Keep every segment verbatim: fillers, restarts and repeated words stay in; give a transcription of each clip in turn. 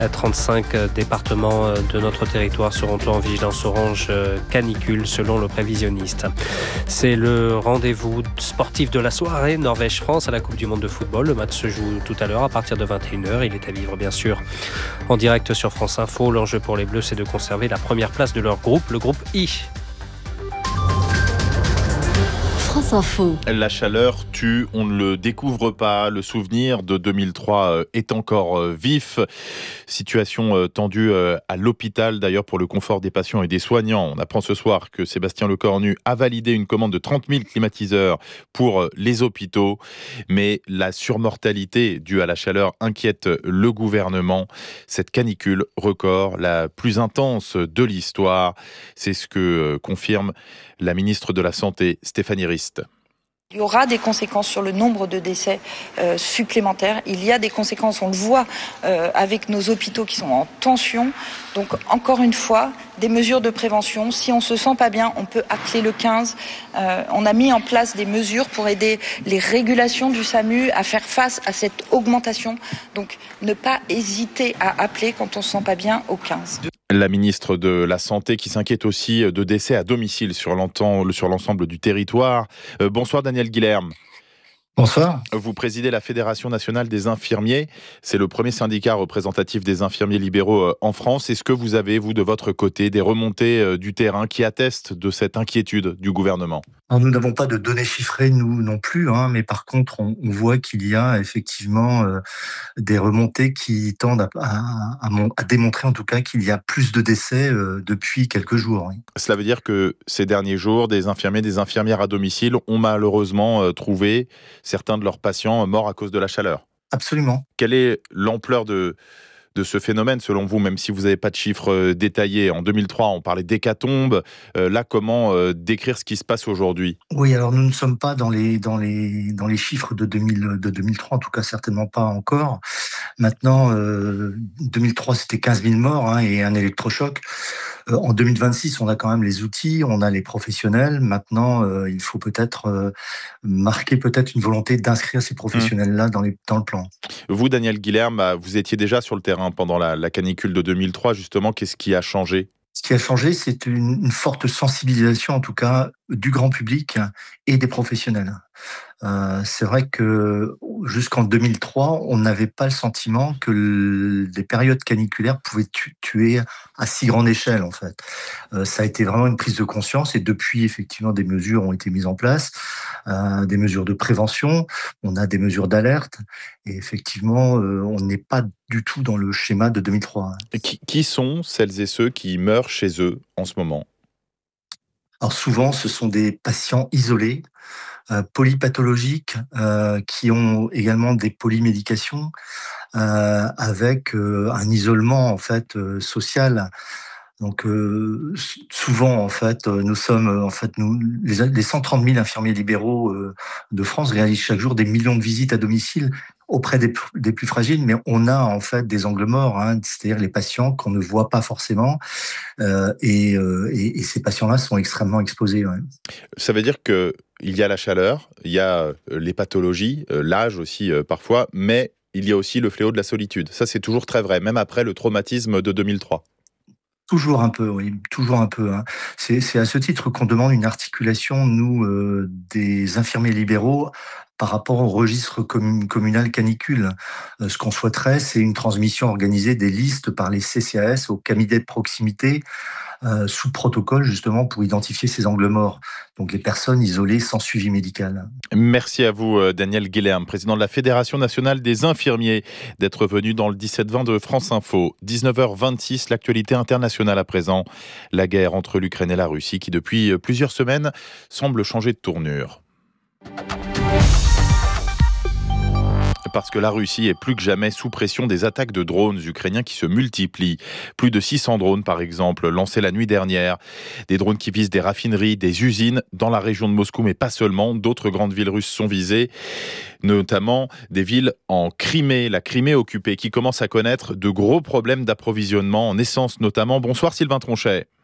trente-cinq départements de notre territoire seront en vigilance orange canicule selon le prévisionniste. C'est le rendez-vous sportif de la soirée Norvège-France à la Coupe du Monde de football. Le match se joue tout à l'heure à partir de vingt et une heures. Il est à vivre bien sûr en direct sur France Info. L'enjeu pour les Bleus, c'est de conserver la première place de leur groupe, le groupe I. France Info. La chaleur tue, on ne le découvre pas. Le souvenir de deux mille trois est encore vif. Situation tendue à l'hôpital, d'ailleurs, pour le confort des patients et des soignants. On apprend ce soir que Sébastien Lecornu a validé une commande de trente mille climatiseurs pour les hôpitaux. Mais la surmortalité due à la chaleur inquiète le gouvernement. Cette canicule record, la plus intense de l'histoire, c'est ce que confirme la ministre de la Santé, Stéphanie Rist. Il y aura des conséquences sur le nombre de décès euh, supplémentaires. Il y a des conséquences, on le voit euh, avec nos hôpitaux qui sont en tension. Donc encore une fois, des mesures de prévention. Si on se sent pas bien, on peut appeler le quinze. Euh, on a mis en place des mesures pour aider les régulations du SAMU à faire face à cette augmentation. Donc ne pas hésiter à appeler quand on se sent pas bien au quinze. La ministre de la Santé qui s'inquiète aussi de décès à domicile sur l'ensemble du territoire. Euh, bonsoir Daniel Guilherme. Bonsoir. Vous présidez la Fédération nationale des infirmiers. C'est le premier syndicat représentatif des infirmiers libéraux en France. Est-ce que vous avez, vous, de votre côté, des remontées du terrain qui attestent de cette inquiétude du gouvernement ? Alors, nous n'avons pas de données chiffrées, nous non plus, hein, mais par contre, on, on voit qu'il y a effectivement euh, des remontées qui tendent à, à, à, à démontrer en tout cas qu'il y a plus de décès euh, depuis quelques jours. Oui. Cela veut dire que ces derniers jours, des infirmiers, des infirmières à domicile ont malheureusement euh, trouvé certains de leurs patients morts à cause de la chaleur. Absolument. Quelle est l'ampleur de, de ce phénomène selon vous, même si vous n'avez pas de chiffres détaillés? En deux mille trois, on parlait d'hécatombe. Euh, là, comment euh, décrire ce qui se passe aujourd'hui? Oui, alors nous ne sommes pas dans les, dans les, dans les chiffres de, deux mille, de deux mille trois, en tout cas certainement pas encore. Maintenant, euh, deux mille trois, c'était quinze mille morts hein, et un électrochoc. Euh, en deux mille vingt-six, on a quand même les outils, on a les professionnels. Maintenant, euh, il faut peut-être euh, marquer peut-être une volonté d'inscrire ces professionnels-là dans, les, dans le plan. Vous, Daniel Guilherme, vous étiez déjà sur le terrain pendant la, la canicule de deux mille trois. Justement, qu'est-ce qui a changé ? Ce qui a changé, c'est une, une forte sensibilisation, en tout cas, du grand public et des professionnels. Euh, c'est vrai que jusqu'en deux mille trois, on n'avait pas le sentiment que le, les périodes caniculaires pouvaient tu, tuer à si grande échelle, en fait. Euh, ça a été vraiment une prise de conscience et depuis, effectivement, des mesures ont été mises en place, euh, des mesures de prévention, on a des mesures d'alerte et effectivement, euh, on n'est pas du tout dans le schéma de deux mille trois. Et qui, qui sont celles et ceux qui meurent chez eux en ce moment ? Alors souvent, ce sont des patients isolés, euh, polypathologiques, euh, qui ont également des polymédications, euh, avec euh, un isolement en fait euh, social. Donc euh, souvent en fait, nous sommes en fait nous les, les cent trente mille infirmiers libéraux euh, de France réalisent chaque jour des millions de visites à domicile auprès des, des plus fragiles, mais on a en fait des angles morts, hein, c'est-à-dire les patients qu'on ne voit pas forcément, euh, et, euh, et, et ces patients-là sont extrêmement exposés. Ouais. Ça veut dire que il y a la chaleur, il y a les pathologies, l'âge aussi euh, parfois, mais il y a aussi le fléau de la solitude. Ça, c'est toujours très vrai, même après le traumatisme de deux mille trois. Toujours un peu, oui, toujours un peu. Hein. C'est, c'est à ce titre qu'on demande une articulation, nous, euh, des infirmiers libéraux, par rapport au registre com- communal canicule. Euh, ce qu'on souhaiterait, c'est une transmission organisée des listes par les C C A S aux cabinets de proximité, euh, sous protocole, justement, pour identifier ces angles morts. Donc les personnes isolées sans suivi médical. Merci à vous, Daniel Guilherme, président de la Fédération nationale des infirmiers, d'être venu dans le dix-sept vingt de France Info. dix-neuf heures vingt-six, l'actualité internationale à présent. La guerre entre l'Ukraine et la Russie qui, depuis plusieurs semaines, semble changer de tournure. Parce que la Russie est plus que jamais sous pression des attaques de drones ukrainiens qui se multiplient. Plus de six cents drones, par exemple, lancés la nuit dernière. Des drones qui visent des raffineries, des usines dans la région de Moscou, mais pas seulement. D'autres grandes villes russes sont visées, notamment des villes en Crimée, la Crimée occupée, qui commence à connaître de gros problèmes d'approvisionnement, en essence notamment. Bonsoir Sylvain Tronchet.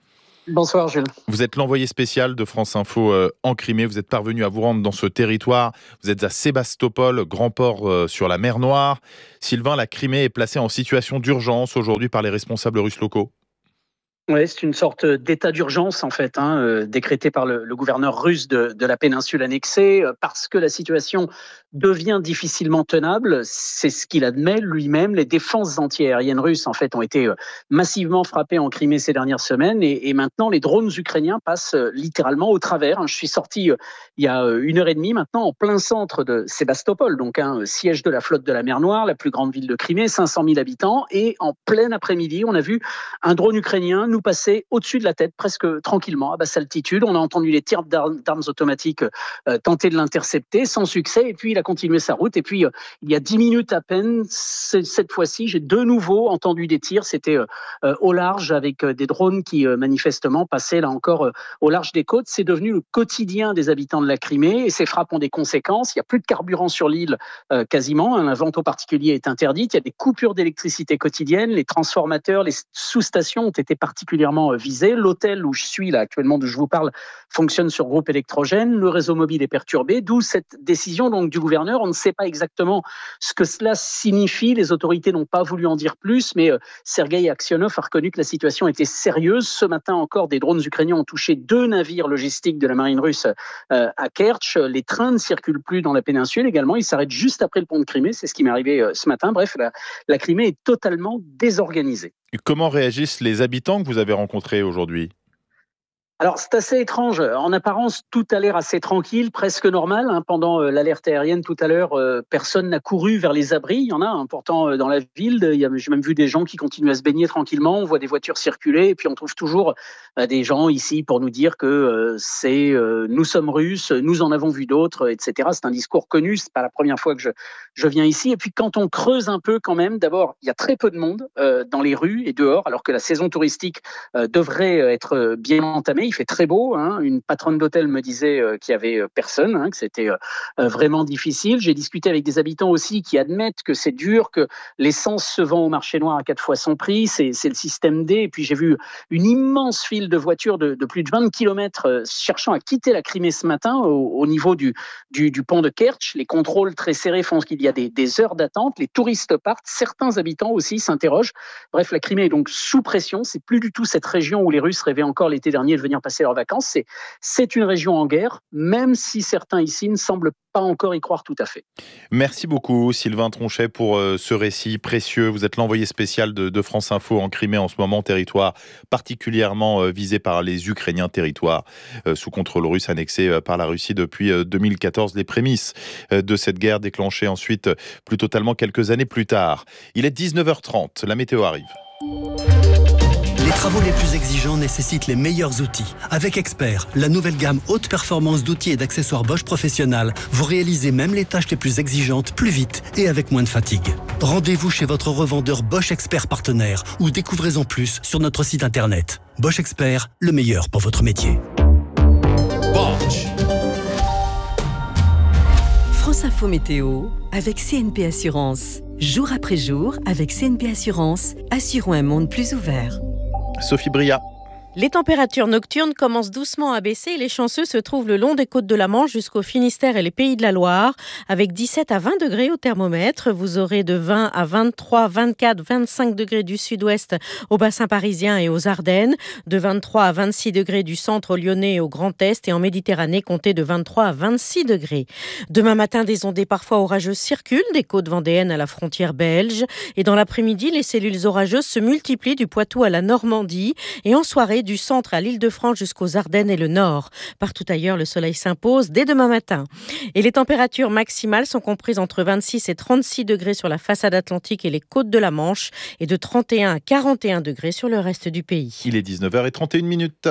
Bonsoir Jules. Vous êtes l'envoyé spécial de France Info euh, en Crimée. Vous êtes parvenu à vous rendre dans ce territoire. Vous êtes à Sébastopol, grand port euh, sur la mer Noire. Sylvain, la Crimée est placée en situation d'urgence aujourd'hui par les responsables russes locaux. Oui, c'est une sorte d'état d'urgence en fait, hein, euh, décrété par le, le gouverneur russe de, de la péninsule annexée, euh, parce que la situation devient difficilement tenable. C'est ce qu'il admet lui-même. Les défenses antiaériennes russes en fait ont été euh, massivement frappées en Crimée ces dernières semaines, et, et maintenant les drones ukrainiens passent euh, littéralement au travers. Hein. Je suis sorti euh, il y a euh, une heure et demie maintenant en plein centre de Sébastopol, donc un hein, siège de la flotte de la mer Noire, la plus grande ville de Crimée, cinq cent mille habitants, et en plein après-midi, on a vu un drone ukrainien nous passer au-dessus de la tête, presque tranquillement, à basse altitude. On a entendu les tirs d'armes, d'armes automatiques euh, tenter de l'intercepter, sans succès, et puis il a continué sa route. Et puis, euh, il y a dix minutes à peine, cette fois-ci, j'ai de nouveau entendu des tirs. C'était euh, au large, avec euh, des drones qui, euh, manifestement, passaient, là encore, euh, au large des côtes. C'est devenu le quotidien des habitants de la Crimée, et ces frappes ont des conséquences. Il n'y a plus de carburant sur l'île, euh, quasiment. Un vente au particulier est interdite. Il y a des coupures d'électricité quotidiennes. Les transformateurs, les sous-stations ont été particulièrement visé. L'hôtel où je suis là actuellement, d'où je vous parle, fonctionne sur groupe électrogène. Le réseau mobile est perturbé, d'où cette décision donc du gouverneur. On ne sait pas exactement ce que cela signifie. Les autorités n'ont pas voulu en dire plus, mais euh, Sergueï Aksionov a reconnu que la situation était sérieuse. Ce matin encore, des drones ukrainiens ont touché deux navires logistiques de la marine russe euh, à Kerch. Les trains ne circulent plus dans la péninsule également. Ils s'arrêtent juste après le pont de Crimée. C'est ce qui m'est arrivé euh, ce matin. Bref, la, la Crimée est totalement désorganisée. Comment réagissent les habitants que vous avez rencontrés aujourd'hui ? Alors, c'est assez étrange. En apparence, tout a l'air assez tranquille, presque normal. Hein. Pendant euh, l'alerte aérienne tout à l'heure, euh, personne n'a couru vers les abris. Il y en a, hein, pourtant, euh, dans la ville. Il y a, j'ai même vu des gens qui continuent à se baigner tranquillement. On voit des voitures circuler. Et puis, on trouve toujours euh, des gens ici pour nous dire que euh, c'est euh, nous sommes russes, nous en avons vu d'autres, et cetera. C'est un discours connu. C'est pas la première fois que je, je viens ici. Et puis, quand on creuse un peu quand même, d'abord, il y a très peu de monde euh, dans les rues et dehors, alors que la saison touristique euh, devrait être bien entamée. Il fait très beau. Hein. Une patronne d'hôtel me disait euh, qu'il n'y avait euh, personne, hein, que c'était euh, vraiment difficile. J'ai discuté avec des habitants aussi qui admettent que c'est dur, que l'essence se vend au marché noir à quatre fois son prix. C'est, c'est le système D. Et puis j'ai vu une immense file de voitures de, de plus de vingt kilomètres euh, cherchant à quitter la Crimée ce matin au, au niveau du, du, du pont de Kerch. Les contrôles très serrés font qu'il y a des, des heures d'attente. Les touristes partent. Certains habitants aussi s'interrogent. Bref, la Crimée est donc sous pression. C'est plus du tout cette région où les Russes rêvaient encore l'été dernier de venir passer leurs vacances. C'est, c'est une région en guerre, même si certains ici ne semblent pas encore y croire tout à fait. Merci beaucoup Sylvain Tronchet pour euh, ce récit précieux. Vous êtes l'envoyé spécial de, de France Info en Crimée en ce moment, territoire particulièrement euh, visé par les Ukrainiens, territoire euh, sous contrôle russe annexé euh, par la Russie depuis euh, deux mille quatorze. Les prémices euh, de cette guerre déclenchée ensuite euh, plus totalement quelques années plus tard. Il est dix-neuf heures trente, la météo arrive. Les travaux les plus exigeants nécessitent les meilleurs outils. Avec Expert, la nouvelle gamme haute performance d'outils et d'accessoires Bosch Professionnal, vous réalisez même les tâches les plus exigeantes plus vite et avec moins de fatigue. Rendez-vous chez votre revendeur Bosch Expert partenaire ou découvrez-en plus sur notre site internet. Bosch Expert, le meilleur pour votre métier. Bosch. France Info Météo avec C N P Assurance. Jour après jour, avec C N P Assurance, assurons un monde plus ouvert. Sophie Bria. Les températures nocturnes commencent doucement à baisser et les chanceux se trouvent le long des côtes de la Manche jusqu'au Finistère et les Pays de la Loire. Avec dix-sept à vingt degrés au thermomètre, vous aurez de vingt à vingt-trois, vingt-quatre, vingt-cinq degrés du sud-ouest au bassin parisien et aux Ardennes. De vingt-trois à vingt-six degrés du centre au Lyonnais et au Grand Est et en Méditerranée, comptez de vingt-trois à vingt-six degrés. Demain matin, des ondées parfois orageuses circulent des côtes vendéennes à la frontière belge. Et dans l'après-midi, les cellules orageuses se multiplient du Poitou à la Normandie. Et en soirée, du centre à l'Île-de-France jusqu'aux Ardennes et le Nord. Partout ailleurs, le soleil s'impose dès demain matin. Et les températures maximales sont comprises entre vingt-six et trente-six degrés sur la façade atlantique et les côtes de la Manche et de trente et un à quarante et un degrés sur le reste du pays. Il est dix-neuf heures trente et une minutes.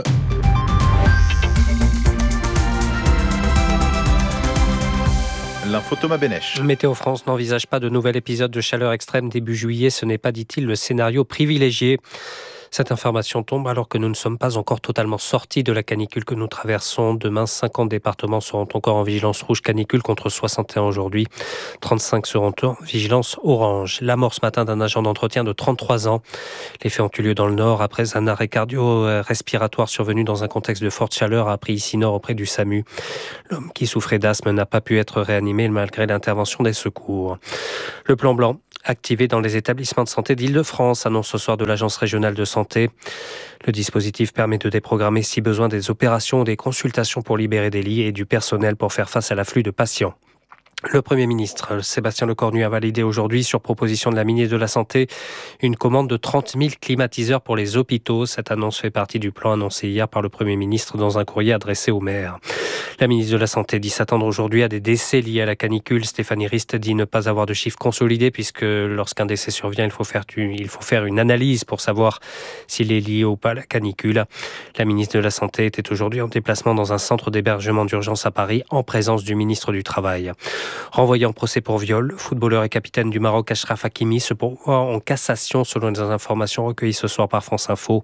L'info Thomas Benech. Météo France n'envisage pas de nouvel épisode de chaleur extrême début juillet. Ce n'est pas, dit-il, le scénario privilégié. Cette information tombe alors que nous ne sommes pas encore totalement sortis de la canicule que nous traversons. Demain, cinquante départements seront encore en vigilance rouge canicule contre soixante et un aujourd'hui. trente-cinq seront en vigilance orange. La mort ce matin d'un agent d'entretien de trente-trois ans. Les faits ont eu lieu dans le Nord après un arrêt cardio-respiratoire survenu dans un contexte de forte chaleur, a appris ici Nord auprès du SAMU. L'homme qui souffrait d'asthme n'a pas pu être réanimé malgré l'intervention des secours. Le plan blanc activé dans les établissements de santé d'Île-de-France, annonce ce soir de l'Agence régionale de santé. Le dispositif permet de déprogrammer si besoin des opérations ou des consultations pour libérer des lits et du personnel pour faire face à l'afflux de patients. Le Premier ministre, Sébastien Lecornu, a validé aujourd'hui, sur proposition de la ministre de la Santé, une commande de trente mille climatiseurs pour les hôpitaux. Cette annonce fait partie du plan annoncé hier par le Premier ministre dans un courrier adressé aux maires. La ministre de la Santé dit s'attendre aujourd'hui à des décès liés à la canicule. Stéphanie Rist dit ne pas avoir de chiffres consolidés puisque lorsqu'un décès survient, il faut faire, il faut faire une analyse pour savoir s'il est lié ou pas à la canicule. La ministre de la Santé était aujourd'hui en déplacement dans un centre d'hébergement d'urgence à Paris en présence du ministre du Travail. Renvoyé en procès pour viol, le footballeur et capitaine du Maroc Achraf Hakimi se pourvoit en cassation selon les informations recueillies ce soir par France Info.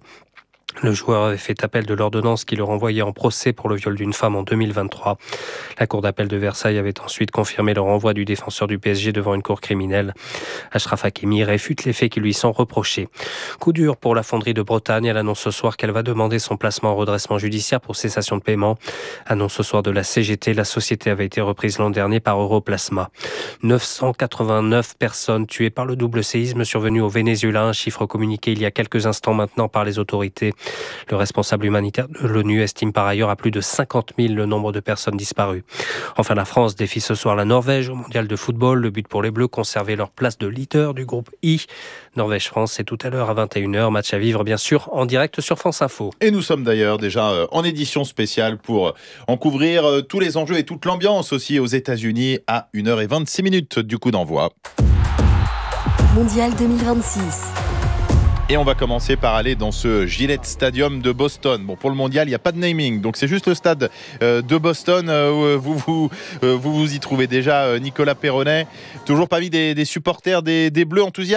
Le joueur avait fait appel de l'ordonnance qui le renvoyait en procès pour le viol d'une femme en deux mille vingt-trois. La cour d'appel de Versailles avait ensuite confirmé le renvoi du défenseur du P S G devant une cour criminelle. Achraf Hakimi réfute les faits qui lui sont reprochés. Coup dur pour la fonderie de Bretagne. Elle annonce ce soir qu'elle va demander son placement en redressement judiciaire pour cessation de paiement. Annonce ce soir de la C G T. La société avait été reprise l'an dernier par Europlasma. neuf cent quatre-vingt-neuf personnes tuées par le double séisme survenu au Venezuela. Un chiffre communiqué il y a quelques instants maintenant par les autorités. Le responsable humanitaire de l'ONU estime par ailleurs à plus de cinquante mille le nombre de personnes disparues. Enfin, la France défie ce soir la Norvège au mondial de football. Le but pour les Bleus, conserver leur place de leader du groupe I. Norvège-France, c'est tout à l'heure à vingt et une heures. Match à vivre, bien sûr, en direct sur France Info. Et nous sommes d'ailleurs déjà en édition spéciale pour en couvrir tous les enjeux et toute l'ambiance aussi aux États-Unis à une heure vingt-six minutes du coup d'envoi. Mondial deux mille vingt-six. Et on va commencer par aller dans ce Gillette Stadium de Boston. Bon, pour le mondial, il n'y a pas de naming, donc c'est juste le stade euh, de Boston. Euh, vous, vous, euh, vous vous y trouvez déjà, euh, Nicolas Perronnet. Toujours parmi des, des supporters des, des Bleus enthousiastes ?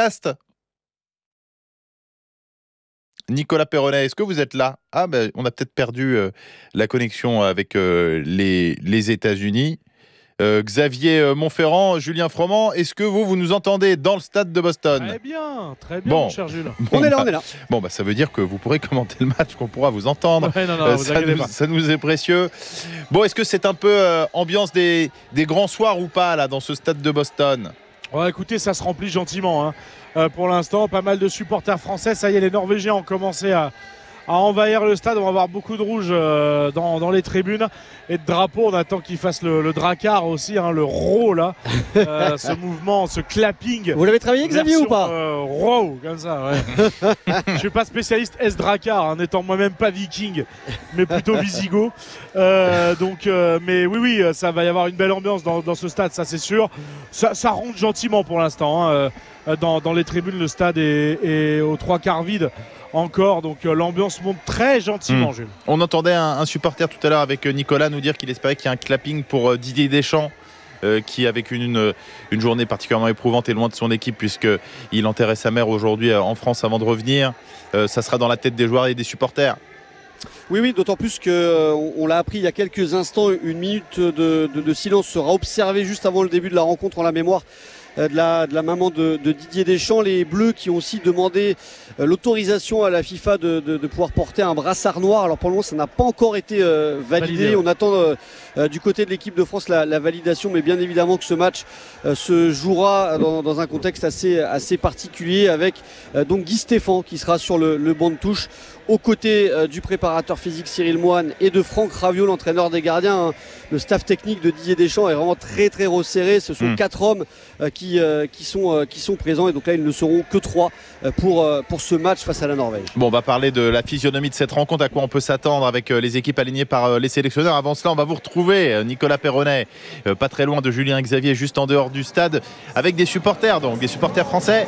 Nicolas Perronnet, est-ce que vous êtes là ? Ah, ben, on a peut-être perdu euh, la connexion avec euh, les, les États-Unis. Euh, Xavier Montferrand, Julien Froment, est-ce que vous, vous nous entendez dans le stade de Boston ? Très bien, très bien, bon. mon cher Jules. Bon, on est là, bah, on est là. Bon, bah, ça veut dire que vous pourrez commenter le match, qu'on pourra vous entendre. Ouais, non, non, euh, vous ça, nous, pas. ça nous est précieux. Bon, est-ce que c'est un peu euh, ambiance des, des grands soirs ou pas, là, dans ce stade de Boston ? Ouais, écoutez, ça se remplit gentiment. Hein. Euh, pour l'instant, pas mal de supporters français. Ça y est, les Norvégiens ont commencé à... à envahir le stade. On va avoir beaucoup de rouge euh, dans, dans les tribunes et de drapeaux. On attend qu'ils fassent le, le dracard aussi, hein, le row là, euh, ce mouvement, ce clapping. Vous l'avez travaillé, Xavier, version, ou pas euh, row, comme ça, ouais. Je suis pas spécialiste S-dracard, hein, n'étant moi-même pas viking, mais plutôt visigoth. Euh, donc, euh, mais oui, oui, ça va y avoir une belle ambiance dans, dans ce stade, ça c'est sûr. Ça, ça ronde gentiment pour l'instant. Hein, dans, dans les tribunes, le stade est, est aux trois quarts vide. Encore, donc euh, l'ambiance monte très gentiment, mmh. Jules. On entendait un, un supporter tout à l'heure avec Nicolas nous dire qu'il espérait qu'il y ait un clapping pour euh, Didier Deschamps, euh, qui avec une, une, une journée particulièrement éprouvante est loin de son équipe puisqu'il enterrait sa mère aujourd'hui euh, en France avant de revenir. Euh, ça sera dans la tête des joueurs et des supporters. Oui, oui, d'autant plus qu'on euh, on l'a appris il y a quelques instants, une minute de, de, de silence sera observée juste avant le début de la rencontre en la mémoire de la, de la maman de, de Didier Deschamps. Les Bleus qui ont aussi demandé euh, l'autorisation à la FIFA de, de, de pouvoir porter un brassard noir. Alors pour le moment ça n'a pas encore été euh, validé. Validé ouais. On attend euh, euh, du côté de l'équipe de France la, la validation, mais bien évidemment que ce match euh, se jouera dans, dans un contexte assez, assez particulier avec euh, donc Guy Stéphane qui sera sur le, le banc de touche aux côtés euh, du préparateur physique Cyril Moine et de Franck Raviot, l'entraîneur des gardiens. Hein. Le staff technique de Didier Deschamps est vraiment très très resserré. Ce sont mmh. quatre hommes euh, qui, euh, qui, sont, euh, qui sont présents et donc là ils ne seront que trois euh, pour, euh, pour ce match face à la Norvège. Bon, on va parler de la physionomie de cette rencontre, à quoi on peut s'attendre avec euh, les équipes alignées par euh, les sélectionneurs. Avant cela, on va vous retrouver, euh, Nicolas Perronnet, euh, pas très loin de Julien Xavier, juste en dehors du stade, avec des supporters, donc des supporters français.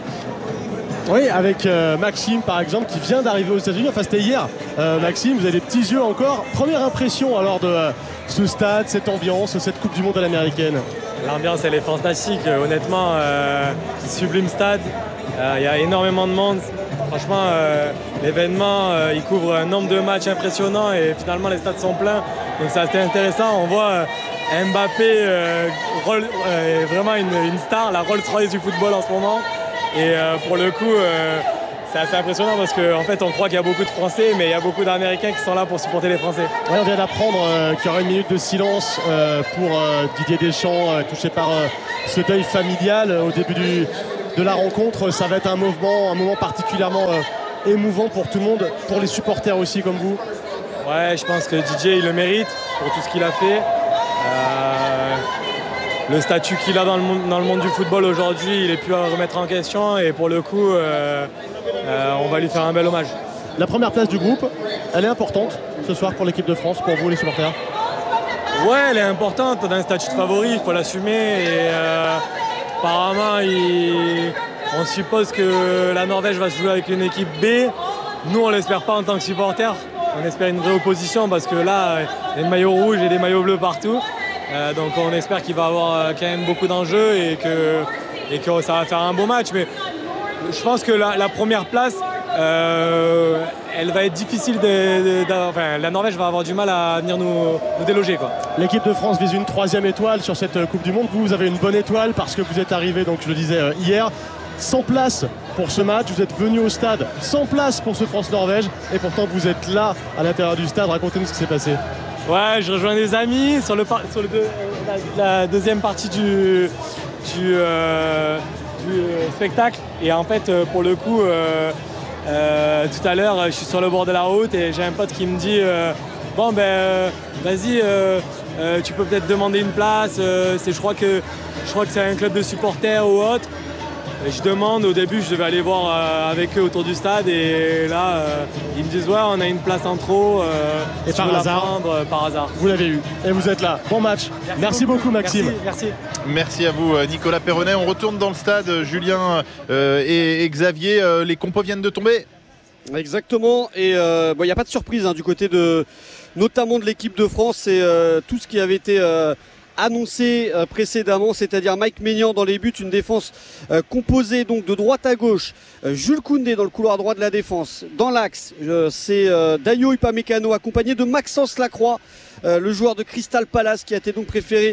Oui, avec euh, Maxime par exemple qui vient d'arriver aux États-Unis. Enfin, c'était hier. Euh, Maxime, vous avez des petits yeux encore. Première impression alors de euh, ce stade, cette ambiance, cette Coupe du Monde à l'américaine. L'ambiance, elle est fantastique. Honnêtement, euh, sublime stade. Il euh, y a énormément de monde. Franchement, euh, l'événement, euh, il couvre un nombre de matchs impressionnant et finalement les stades sont pleins. Donc c'est assez intéressant. On voit euh, Mbappé euh, Roll, euh, vraiment une, une star, la Rolls-Royce du football en ce moment. Et euh, pour le coup, euh, c'est assez impressionnant parce qu'en en fait, on croit qu'il y a beaucoup de Français, mais il y a beaucoup d'Américains qui sont là pour supporter les Français. Ouais, on vient d'apprendre euh, qu'il y aura une minute de silence euh, pour euh, Didier Deschamps, euh, touché par euh, ce deuil familial euh, au début du, de la rencontre. Ça va être un mouvement, un moment particulièrement euh, émouvant pour tout le monde, pour les supporters aussi comme vous. Ouais, je pense que Didier, il le mérite pour tout ce qu'il a fait. Euh, le statut qu'il a dans le, monde, dans le monde du football aujourd'hui, il est plus à remettre en question et pour le coup, euh, euh, on va lui faire un bel hommage. La première place du groupe, elle est importante ce soir pour l'équipe de France, pour vous les supporters? Ouais, elle est importante. On a un statut de favori, il faut l'assumer. Et euh, apparemment, il, on suppose que la Norvège va se jouer avec une équipe B. Nous, on l'espère pas en tant que supporters. On espère une vraie opposition parce que là, il y a des maillots rouges et des maillots bleus partout. Euh, donc on espère qu'il va y avoir quand même beaucoup d'enjeux et que, et que ça va faire un beau match. Mais je pense que la, la première place, euh, elle va être difficile. De, de, de, enfin, la Norvège va avoir du mal à venir nous, nous déloger, quoi. L'équipe de France vise une troisième étoile sur cette Coupe du Monde. Vous, vous avez une bonne étoile parce que vous êtes arrivé, donc je le disais euh, hier, sans place pour ce match. Vous êtes venu au stade sans place pour ce France-Norvège et pourtant vous êtes là à l'intérieur du stade. Racontez-nous ce qui s'est passé. Ouais, je rejoins des amis sur, le par- sur le deux, la, la deuxième partie du, du, euh, du spectacle. Et en fait, pour le coup, euh, euh, tout à l'heure, je suis sur le bord de la route et j'ai un pote qui me dit euh, bon ben, euh, vas-y, euh, euh, tu peux peut-être demander une place. Euh, c'est, je crois que je crois que c'est un club de supporters ou autre. Et je demande, au début je devais aller voir euh, avec eux autour du stade et là euh, ils me disent ouais on a une place en trop euh, et si par hasard, prendre, euh, par hasard vous l'avez eu et vous êtes là. Bon match, merci, merci beaucoup, beaucoup Maxime. Merci, merci. Merci à vous Nicolas Perronnet. On retourne dans le stade, Julien euh, et, et Xavier, euh, les compos viennent de tomber. Exactement, et il euh, n'y bon, a pas de surprise hein, du côté de notamment de l'équipe de France. C'est euh, tout ce qui avait été euh, annoncé euh, précédemment, c'est-à-dire Mike Maignan dans les buts, une défense euh, composée donc de droite à gauche, euh, Jules Koundé dans le couloir droit de la défense, dans l'axe euh, c'est euh, Dayo Upamecano accompagné de Maxence Lacroix, euh, le joueur de Crystal Palace qui a été donc préféré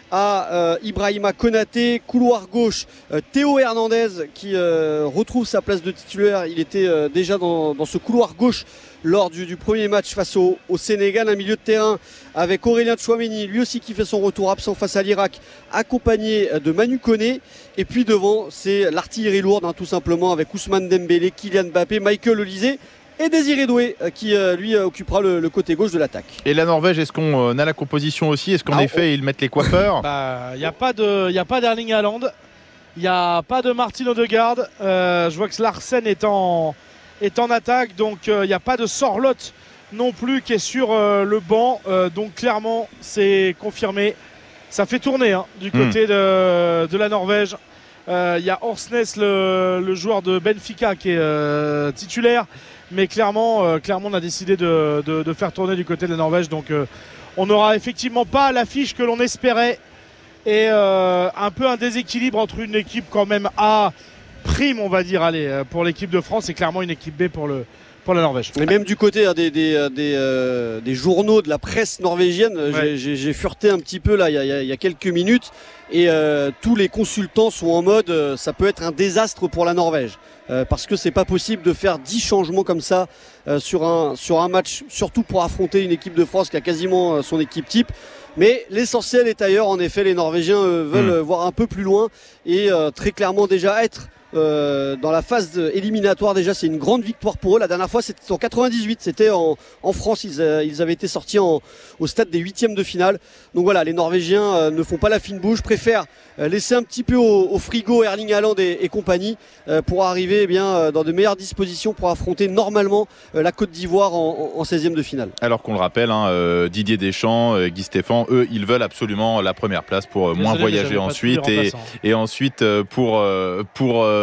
à euh, Ibrahima Konaté. Couloir gauche, euh, Théo Hernandez qui euh, retrouve sa place de titulaire. Il était euh, déjà dans, dans ce couloir gauche lors du, du premier match face au, au Sénégal. Un milieu de terrain avec Aurélien Tchouaméni, lui aussi qui fait son retour absent face à l'Irak, accompagné de Manu Koné. Et puis devant, c'est l'artillerie lourde, hein, tout simplement, avec Ousmane Dembélé, Kylian Mbappé, Michael Olise et Désiré Doué qui euh, lui euh, occupera le, le côté gauche de l'attaque. Et la Norvège, est-ce qu'on euh, a la composition aussi? Est-ce qu'en ah, effet on... ils mettent les coiffeurs? Il bah, n'y a pas de, y a pas d'Erling Haaland, il n'y a pas de Martin Odegaard. Euh, je vois que Larsen est en, est en attaque, donc il euh, n'y a pas de Sorloth non plus qui est sur euh, le banc. Euh, donc clairement, c'est confirmé. Ça fait tourner hein, du côté mmh. de, de la Norvège. Il euh, y a Orsnes, le, le joueur de Benfica, qui est euh, titulaire. Mais clairement, euh, clairement, on a décidé de, de, de faire tourner du côté de la Norvège. Donc, euh, on n'aura effectivement pas l'affiche que l'on espérait. Et euh, un peu un déséquilibre entre une équipe quand même A prime, on va dire, allez, pour l'équipe de France et clairement une équipe B pour, le, pour la Norvège. Et même du côté hein, des, des, des, euh, des journaux de la presse norvégienne, ouais. j'ai, j'ai, j'ai fureté un petit peu là il y a, il y a quelques minutes. Et euh, tous les consultants sont en mode euh, ça peut être un désastre pour la Norvège. Euh, parce que c'est pas possible de faire dix changements comme ça euh, sur, un, sur un match, surtout pour affronter une équipe de France qui a quasiment euh, son équipe type. Mais l'essentiel est ailleurs, en effet, les Norvégiens euh, veulent mmh. voir un peu plus loin et euh, très clairement déjà être euh, dans la phase éliminatoire. Déjà, c'est une grande victoire pour eux. La dernière fois, c'était en quatre-vingt-dix-huit, c'était en, en France, ils, euh, ils avaient été sortis en, au stade des huitièmes de finale. Donc voilà, les Norvégiens euh, ne font pas la fine bouche, préfèrent euh, laisser un petit peu au, au frigo Erling Haaland et, et compagnie euh, pour arriver eh bien, euh, dans de meilleures dispositions pour affronter normalement euh, la Côte d'Ivoire en, en, en seizième de finale. Alors qu'on le rappelle, hein, euh, Didier Deschamps, euh, Guy Stéphane, eux, ils veulent absolument la première place pour euh, moins voyager ensuite et, et ensuite euh, pour, euh, pour euh,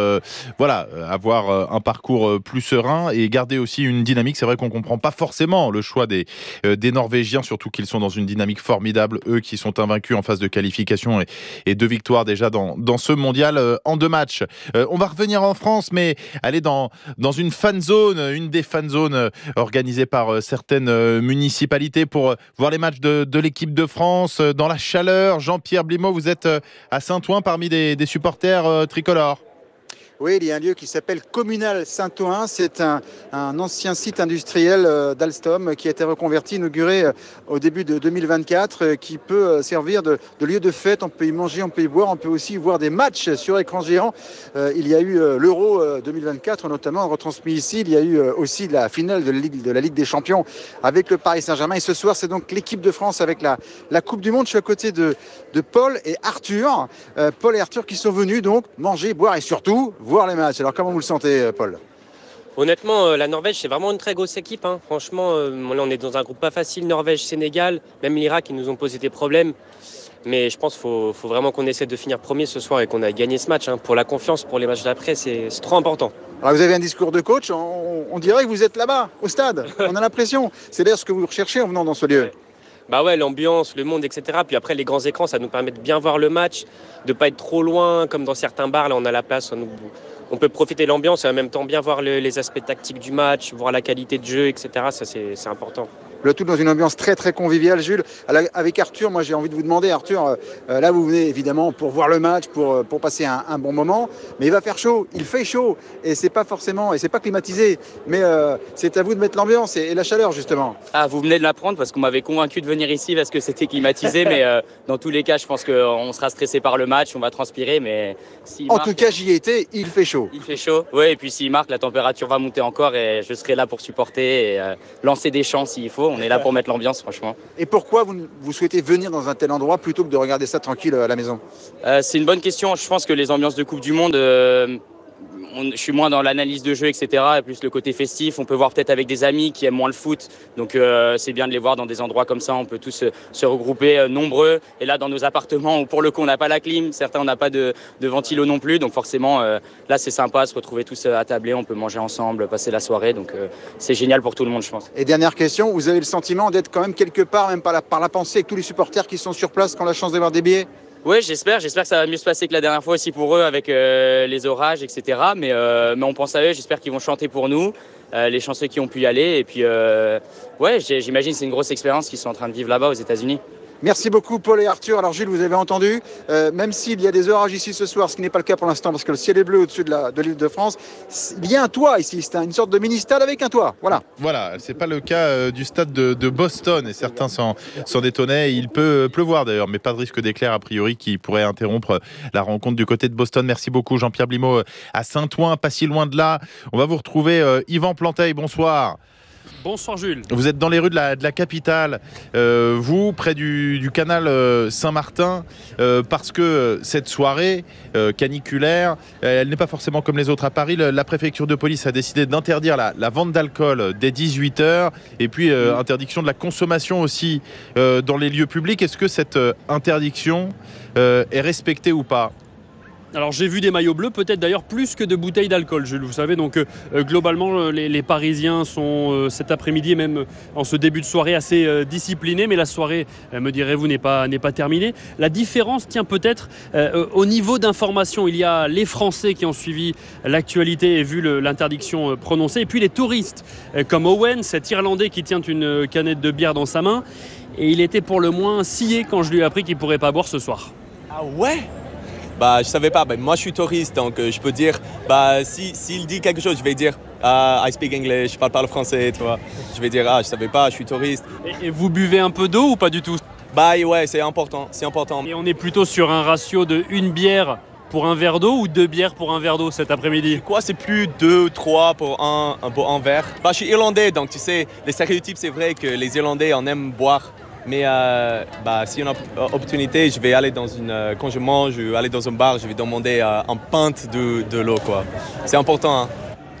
euh, voilà, avoir euh, un parcours euh, plus serein et garder aussi une dynamique. C'est vrai qu'on comprend pas forcément le choix des, euh, des Norvégiens, surtout qu'ils sont dans une dynamique formidable, eux qui sont invaincus en phase de qualification et, et deux victoires déjà dans, dans ce mondial euh, en deux matchs. Euh, on va revenir en France, mais aller dans, dans une fan zone, une des fan zones euh, organisées par euh, certaines euh, municipalités pour euh, voir les matchs de, de l'équipe de France euh, dans la chaleur. Jean-Pierre Blimaud, vous êtes euh, à Saint-Ouen parmi des, des supporters euh, tricolores. Oui, il y a un lieu qui s'appelle Communal Saint-Ouen. C'est un, un ancien site industriel euh, d'Alstom qui a été reconverti, inauguré euh, au début de deux mille vingt-quatre, euh, qui peut euh, servir de, de lieu de fête. On peut y manger, on peut y boire, on peut aussi voir des matchs sur écran géant. Euh, il y a eu euh, l'Euro euh, deux mille vingt-quatre, notamment retransmis ici. Il y a eu euh, aussi la finale de la, Ligue, de la Ligue des Champions avec le Paris Saint-Germain. Et ce soir, c'est donc l'équipe de France avec la, la Coupe du Monde. Je suis à côté de, de Paul et Arthur. Euh, Paul et Arthur qui sont venus donc manger, boire et surtout voir les matchs. Alors comment vous le sentez, Paul ? Honnêtement, euh, la Norvège, c'est vraiment une très grosse équipe. Hein. Franchement, euh, là, on est dans un groupe pas facile, Norvège, Sénégal, même l'Irak, ils nous ont posé des problèmes. Mais je pense qu'il faut, faut vraiment qu'on essaie de finir premier ce soir et qu'on aille gagner ce match. Hein. Pour la confiance, pour les matchs d'après, c'est, c'est trop important. Alors vous avez un discours de coach, on, on dirait que vous êtes là-bas, au stade. On a l'impression. C'est d'ailleurs ce que vous recherchez en venant dans ce lieu. Bah ouais, l'ambiance, le monde, et cetera. Puis après, les grands écrans, ça nous permet de bien voir le match, de ne pas être trop loin, comme dans certains bars. Là, on a la place, on, nous, on peut profiter de l'ambiance et en même temps bien voir le, les aspects tactiques du match, voir la qualité de jeu, et cetera. Ça, c'est, c'est important. Le tout dans une ambiance très très conviviale. Jules, avec Arthur, moi j'ai envie de vous demander, Arthur, euh, là vous venez évidemment pour voir le match, pour, pour passer un, un bon moment, mais il va faire chaud, il fait chaud, et c'est pas forcément, et c'est pas climatisé, mais euh, c'est à vous de mettre l'ambiance et, et la chaleur justement. Ah, vous venez de l'apprendre parce qu'on m'avait convaincu de venir ici parce que c'était climatisé, mais euh, dans tous les cas, je pense qu'on sera stressé par le match, on va transpirer, mais s'il En marque, tout cas, j'y étais, il fait chaud. Il fait chaud, oui, et puis s'il marque, la température va monter encore et je serai là pour supporter et euh, lancer des chants s'il faut. On est là pour mettre l'ambiance, franchement. Et pourquoi vous, vous souhaitez venir dans un tel endroit plutôt que de regarder ça tranquille à la maison ? euh, C'est une bonne question. Je pense que les ambiances de Coupe du Monde, euh, on, je suis moins dans l'analyse de jeu, et cetera. Et plus le côté festif. On peut voir peut-être avec des amis qui aiment moins le foot. Donc euh, c'est bien de les voir dans des endroits comme ça. On peut tous se, se regrouper euh, nombreux. Et là, dans nos appartements, où pour le coup, on n'a pas la clim. Certains, on n'a pas de, de ventilo non plus. Donc forcément, euh, là, c'est sympa, se retrouver tous à table. On peut manger ensemble, passer la soirée. Donc euh, c'est génial pour tout le monde, je pense. Et dernière question, vous avez le sentiment d'être quand même quelque part, même par la, par la pensée, avec tous les supporters qui sont sur place, qui ont la chance d'avoir des billets ? Oui, j'espère. J'espère que ça va mieux se passer que la dernière fois aussi pour eux avec euh, les orages, et cetera. Mais, euh, mais on pense à eux. J'espère qu'ils vont chanter pour nous, euh, les chanceux qui ont pu y aller. Et puis, euh, ouais, j'imagine que c'est une grosse expérience qu'ils sont en train de vivre là-bas aux États-Unis. Merci beaucoup Paul et Arthur. Alors Jules, vous avez entendu, euh, même s'il y a des orages ici ce soir, ce qui n'est pas le cas pour l'instant parce que le ciel est bleu au-dessus de, la, de l'île de France, il y a un toit ici, c'est une sorte de mini-stade avec un toit. Voilà. Voilà, c'est pas le cas euh, du stade de, de Boston et certains s'en, s'en détonnaient. Il peut pleuvoir d'ailleurs, mais pas de risque d'éclair a priori qui pourrait interrompre la rencontre du côté de Boston. Merci beaucoup Jean-Pierre Blimaud à Saint-Ouen, pas si loin de là. On va vous retrouver euh, Yvan Planteil, bonsoir. Bonsoir Jules. Vous êtes dans les rues de la, de la capitale, euh, vous, près du, du canal euh, Saint-Martin, euh, parce que cette soirée euh, caniculaire, euh, elle n'est pas forcément comme les autres à Paris. Le, la préfecture de police a décidé d'interdire la, la vente d'alcool dès dix-huit heures et puis euh, interdiction de la consommation aussi euh, dans les lieux publics. Est-ce que cette euh, interdiction euh, est respectée ou pas ? Alors j'ai vu des maillots bleus, peut-être d'ailleurs plus que de bouteilles d'alcool, Jules. Vous savez, donc euh, globalement, les, les Parisiens sont euh, cet après-midi et même en ce début de soirée assez euh, disciplinés. Mais la soirée, euh, me direz-vous, n'est pas, n'est pas terminée. La différence tient peut-être euh, au niveau d'information. Il y a les Français qui ont suivi l'actualité et vu le, l'interdiction euh, prononcée. Et puis les touristes, euh, comme Owen, cet Irlandais qui tient une canette de bière dans sa main. Et il était pour le moins scié quand je lui ai appris qu'il ne pourrait pas boire ce soir. Ah ouais ? Bah, je savais pas. Bah, moi, je suis touriste, donc euh, je peux dire. Bah, si s'il dit quelque chose, je vais dire uh, I speak English. Je parle pas le français, tu vois. Je vais dire ah, je savais pas. Je suis touriste. Et, et vous buvez un peu d'eau ou pas du tout ? Bah ouais, c'est important. C'est important. Et on est plutôt sur un ratio de une bière pour un verre d'eau ou deux bières pour un verre d'eau cet après-midi ? Quoi, c'est plus deux ou trois pour un, un pour un verre. Bah, je suis irlandais, donc tu sais, les stéréotypes, c'est vrai que les Irlandais en aiment boire. Mais euh, bah, si on a l'opportunité, je vais aller dans une. Euh, quand je mange, je vais aller dans un bar, je vais demander euh, un pinte de, de l'eau, quoi. C'est important. Hein.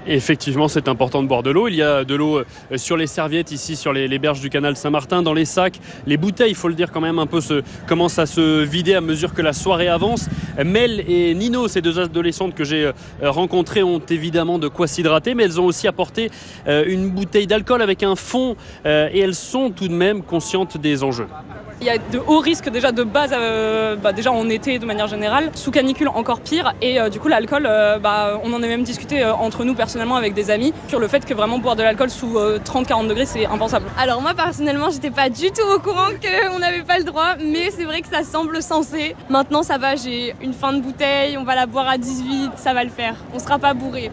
Effectivement, c'est important de boire de l'eau. Il y a de l'eau sur les serviettes ici, sur les, les berges du canal Saint-Martin, dans les sacs. Les bouteilles, il faut le dire quand même, un peu se, commencent à se vider à mesure que la soirée avance. Mel et Nino, ces deux adolescentes que j'ai rencontrées, ont évidemment de quoi s'hydrater, mais elles ont aussi apporté une bouteille d'alcool avec un fond et elles sont tout de même conscientes des enjeux. Il y a de hauts risques déjà de base, euh, bah déjà en été de manière générale, sous canicule encore pire et euh, du coup l'alcool, euh, bah, on en a même discuté euh, entre nous personnellement avec des amis sur le fait que vraiment boire de l'alcool sous euh, trente à quarante degrés c'est impensable. Alors moi personnellement j'étais pas du tout au courant qu'on n'avait pas le droit, mais c'est vrai que ça semble sensé. Maintenant ça va, j'ai une fin de bouteille, on va la boire à dix-huit, ça va le faire, on sera pas bourré.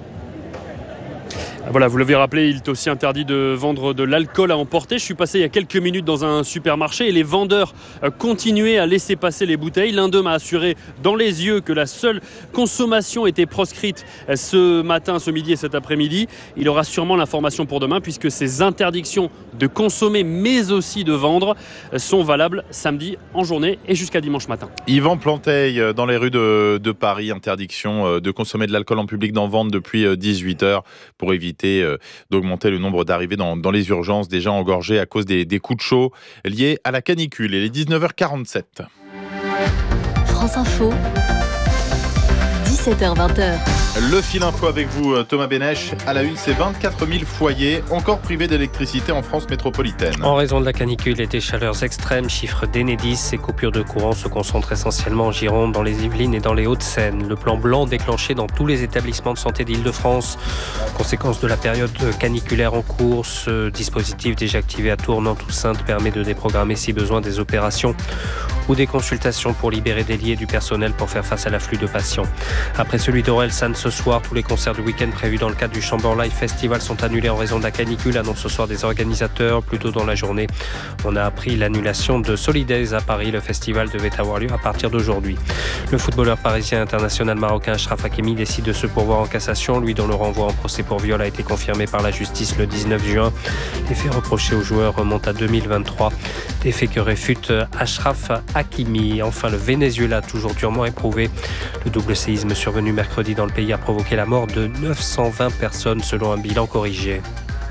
Voilà, vous l'avez rappelé, il est aussi interdit de vendre de l'alcool à emporter. Je suis passé il y a quelques minutes dans un supermarché et les vendeurs continuaient à laisser passer les bouteilles. L'un d'eux m'a assuré dans les yeux que la seule consommation était proscrite ce matin, ce midi et cet après-midi. Il aura sûrement l'information pour demain puisque ces interdictions de consommer mais aussi de vendre sont valables samedi en journée et jusqu'à dimanche matin. Yvan Planteil, dans les rues de, de Paris, interdiction de consommer de l'alcool en public, d'en vendre depuis dix-huit heures pour éviter d'augmenter le nombre d'arrivées dans, dans les urgences déjà engorgées à cause des, des coups de chaud liés à la canicule. Il est dix-neuf heures quarante-sept. France Info, dix-sept heures vingt. Le fil info avec vous, Thomas Bénèche. À la une, c'est vingt-quatre mille foyers encore privés d'électricité en France métropolitaine. En raison de la canicule et des chaleurs extrêmes, chiffre d'Enedis, ces coupures de courant se concentrent essentiellement en Gironde, dans les Yvelines et dans les Hauts-de-Seine. Le plan blanc déclenché dans tous les établissements de santé d'Île-de-France. Conséquence de la période caniculaire en cours, ce dispositif déjà activé à Tours, Nantes-Sainte permet de déprogrammer si besoin des opérations ou des consultations pour libérer des lits et du personnel pour faire face à l'afflux de patients. Après celui d'Orelsan ce soir, tous les concerts du week-end prévus dans le cadre du Chamber Live Festival sont annulés en raison de la canicule, annonce ce soir des organisateurs. Plus tôt dans la journée, on a appris l'annulation de Solidays à Paris. Le festival devait avoir lieu à partir d'aujourd'hui. Le footballeur parisien international marocain Achraf Hakimi décide de se pourvoir en cassation, lui dont le renvoi en procès pour viol a été confirmé par la justice le dix-neuf juin. Les faits reprochés aux joueurs remontent à deux mille vingt-trois. Des faits que réfute Achraf Hakimi. Enfin, le Venezuela, toujours durement éprouvé. Le double séisme survenu mercredi dans le pays a provoqué la mort de neuf cent vingt personnes selon un bilan corrigé.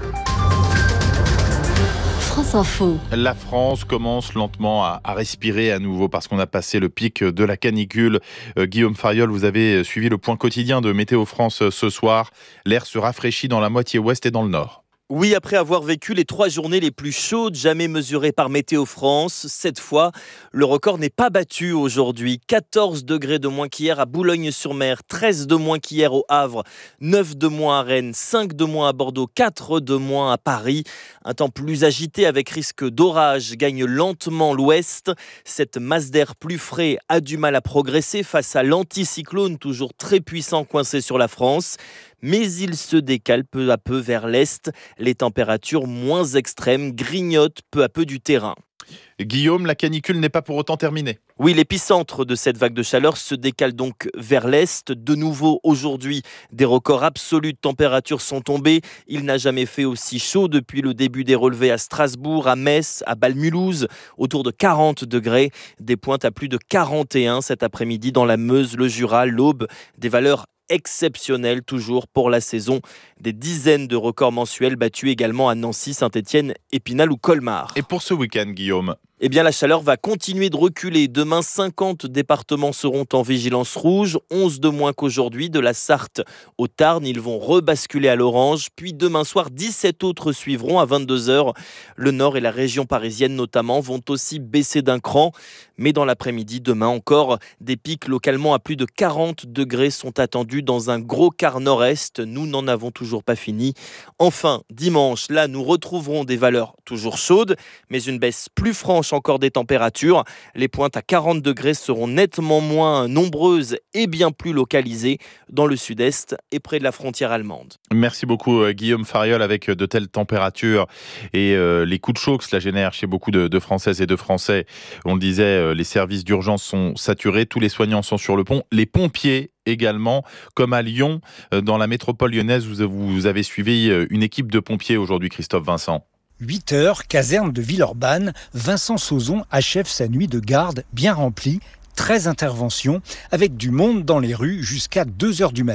France Info. La France commence lentement à, à respirer à nouveau parce qu'on a passé le pic de la canicule. Euh, Guillaume Fariol, vous avez suivi le point quotidien de Météo France ce soir. L'air se rafraîchit dans la moitié ouest et dans le nord. Oui, après avoir vécu les trois journées les plus chaudes jamais mesurées par Météo France, cette fois, le record n'est pas battu aujourd'hui. quatorze degrés de moins qu'hier à Boulogne-sur-Mer, treize de moins qu'hier au Havre, neuf de moins à Rennes, cinq de moins à Bordeaux, quatre de moins à Paris. Un temps plus agité avec risque d'orage gagne lentement l'ouest. Cette masse d'air plus frais a du mal à progresser face à l'anticyclone toujours très puissant coincé sur la France. Mais il se décale peu à peu vers l'est. Les températures moins extrêmes grignotent peu à peu du terrain. Guillaume, la canicule n'est pas pour autant terminée. Oui, l'épicentre de cette vague de chaleur se décale donc vers l'est. De nouveau, aujourd'hui, des records absolus de température sont tombés. Il n'a jamais fait aussi chaud depuis le début des relevés à Strasbourg, à Metz, à Bâle-Mulhouse, autour de quarante degrés. Des pointes à plus de quarante et un cet après-midi dans la Meuse, le Jura, l'Aube. Des valeurs exceptionnel toujours pour la saison. Des dizaines de records mensuels battus également à Nancy, Saint-Étienne, Épinal ou Colmar. Et pour ce week-end, Guillaume ? Eh bien, la chaleur va continuer de reculer. Demain, cinquante départements seront en vigilance rouge, onze de moins qu'aujourd'hui. De la Sarthe au Tarn, ils vont rebasculer à l'orange. Puis demain soir, dix-sept autres suivront à vingt-deux heures. Le Nord et la région parisienne notamment vont aussi baisser d'un cran. Mais dans l'après-midi, demain encore, des pics localement à plus de quarante degrés sont attendus dans un gros quart nord-est. Nous n'en avons toujours pas fini. Enfin, dimanche, là, nous retrouverons des valeurs toujours chaudes, mais une baisse plus franche encore des températures. Les pointes à quarante degrés seront nettement moins nombreuses et bien plus localisées dans le sud-est et près de la frontière allemande. Merci beaucoup Guillaume Fariol. Avec de telles températures et euh, les coups de chaud que cela génère chez beaucoup de, de Françaises et de Français, on le disait, euh, les services d'urgence sont saturés, tous les soignants sont sur le pont, les pompiers également, comme à Lyon, euh, dans la métropole lyonnaise, vous, vous avez suivi une équipe de pompiers aujourd'hui, Christophe Vincent. huit heures, caserne de Villeurbanne, Vincent Sauzon achève sa nuit de garde bien remplie, treize interventions, avec du monde dans les rues jusqu'à deux heures du matin.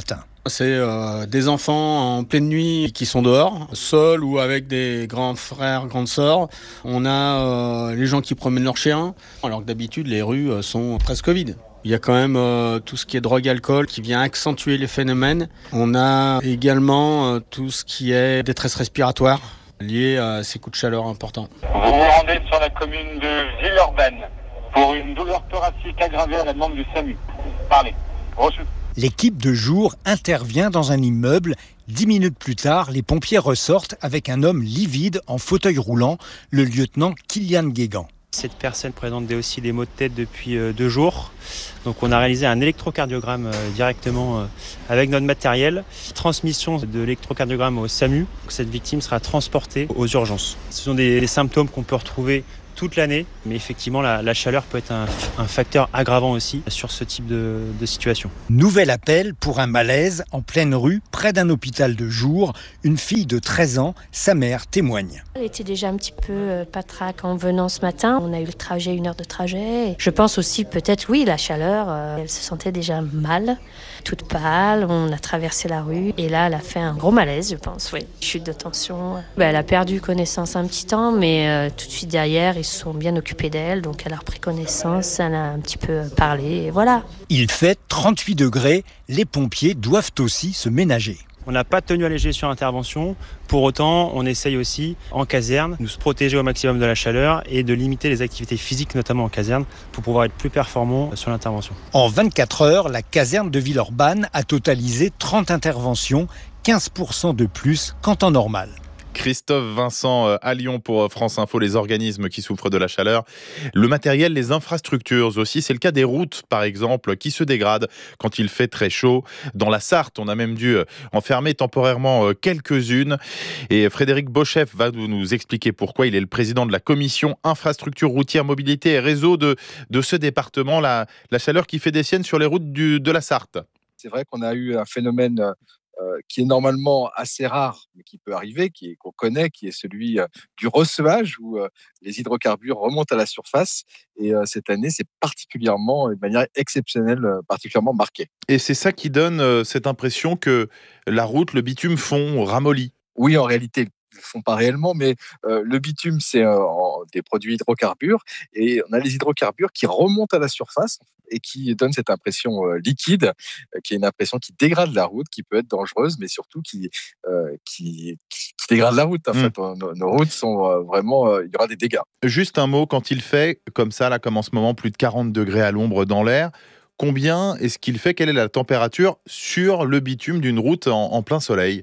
C'est euh, des enfants en pleine nuit qui sont dehors, seuls ou avec des grands frères, grandes sœurs. On a euh, les gens qui promènent leurs chiens, alors que d'habitude les rues euh, sont presque vides. Il y a quand même euh, tout ce qui est drogue, alcool qui vient accentuer les phénomènes. On a également euh, tout ce qui est détresse respiratoire liée à ces coups de chaleur importants. Vous vous rendez sur la commune de Villeurbanne pour une douleur thoracique aggravée à la demande du SAMU. Parlez. Reçu. L'équipe de jour intervient dans un immeuble. Dix minutes plus tard, les pompiers ressortent avec un homme livide en fauteuil roulant, le lieutenant Kylian Guégan. Cette personne présente aussi des maux de tête depuis deux jours. Donc on a réalisé un électrocardiogramme directement avec notre matériel. Transmission de l'électrocardiogramme au SAMU. Cette victime sera transportée aux urgences. Ce sont des, des symptômes qu'on peut retrouver toute l'année, mais effectivement la, la chaleur peut être un, un facteur aggravant aussi sur ce type de, de situation. Nouvel appel pour un malaise en pleine rue, près d'un hôpital de jour. Une fille de treize ans, sa mère témoigne. Elle était déjà un petit peu patraque en venant ce matin. On a eu le trajet, une heure de trajet. Je pense aussi peut-être, oui, la chaleur. Euh, elle se sentait déjà mal, toute pâle. On a traversé la rue et là, elle a fait un gros malaise, je pense, oui. Chute de tension. Ben, elle a perdu connaissance un petit temps, mais euh, tout de suite derrière, ils se sont bien occupés d'elle. Donc elle a repris connaissance, elle a un petit peu parlé et voilà. Il fait trente-huit degrés. Les pompiers doivent aussi se ménager. On n'a pas de tenue allégée sur intervention. Pour autant, on essaye aussi, en caserne, de se protéger au maximum de la chaleur et de limiter les activités physiques, notamment en caserne, pour pouvoir être plus performants sur l'intervention. En vingt-quatre heures, la caserne de Villeurbanne a totalisé trente interventions, quinze pour cent de plus qu'en temps normal. Christophe Vincent à Lyon pour France Info, les organismes qui souffrent de la chaleur. Le matériel, les infrastructures aussi, c'est le cas des routes par exemple, qui se dégradent quand il fait très chaud. Dans la Sarthe, on a même dû enfermer temporairement quelques-unes. Et Frédéric Beauchef va nous expliquer pourquoi. Il est le président de la commission infrastructure routière, mobilité et réseau de, de ce département. La, la chaleur qui fait des siennes sur les routes du, de la Sarthe. C'est vrai qu'on a eu un phénomène Euh, qui est normalement assez rare, mais qui peut arriver, qui est, qu'on connaît, qui est celui euh, du recevage, où euh, les hydrocarbures remontent à la surface. Et euh, cette année, c'est particulièrement, de manière exceptionnelle, euh, particulièrement marqué. Et c'est ça qui donne euh, cette impression que la route, le bitume fond, ramollit. Oui, en réalité, ils ne font pas réellement, mais euh, le bitume, c'est euh, en, des produits hydrocarbures. Et on a les hydrocarbures qui remontent à la surface et qui donnent cette impression euh, liquide, euh, qui est une impression qui dégrade la route, qui peut être dangereuse, mais surtout qui, euh, qui, qui dégrade la route. En mmh. fait, nos, nos routes sont euh, vraiment... Euh, il y aura des dégâts. Juste un mot, quand il fait, comme ça, là, comme en ce moment, plus de quarante degrés à l'ombre dans l'air, combien est-ce qu'il fait? Quelle est la température sur le bitume d'une route en, en plein soleil?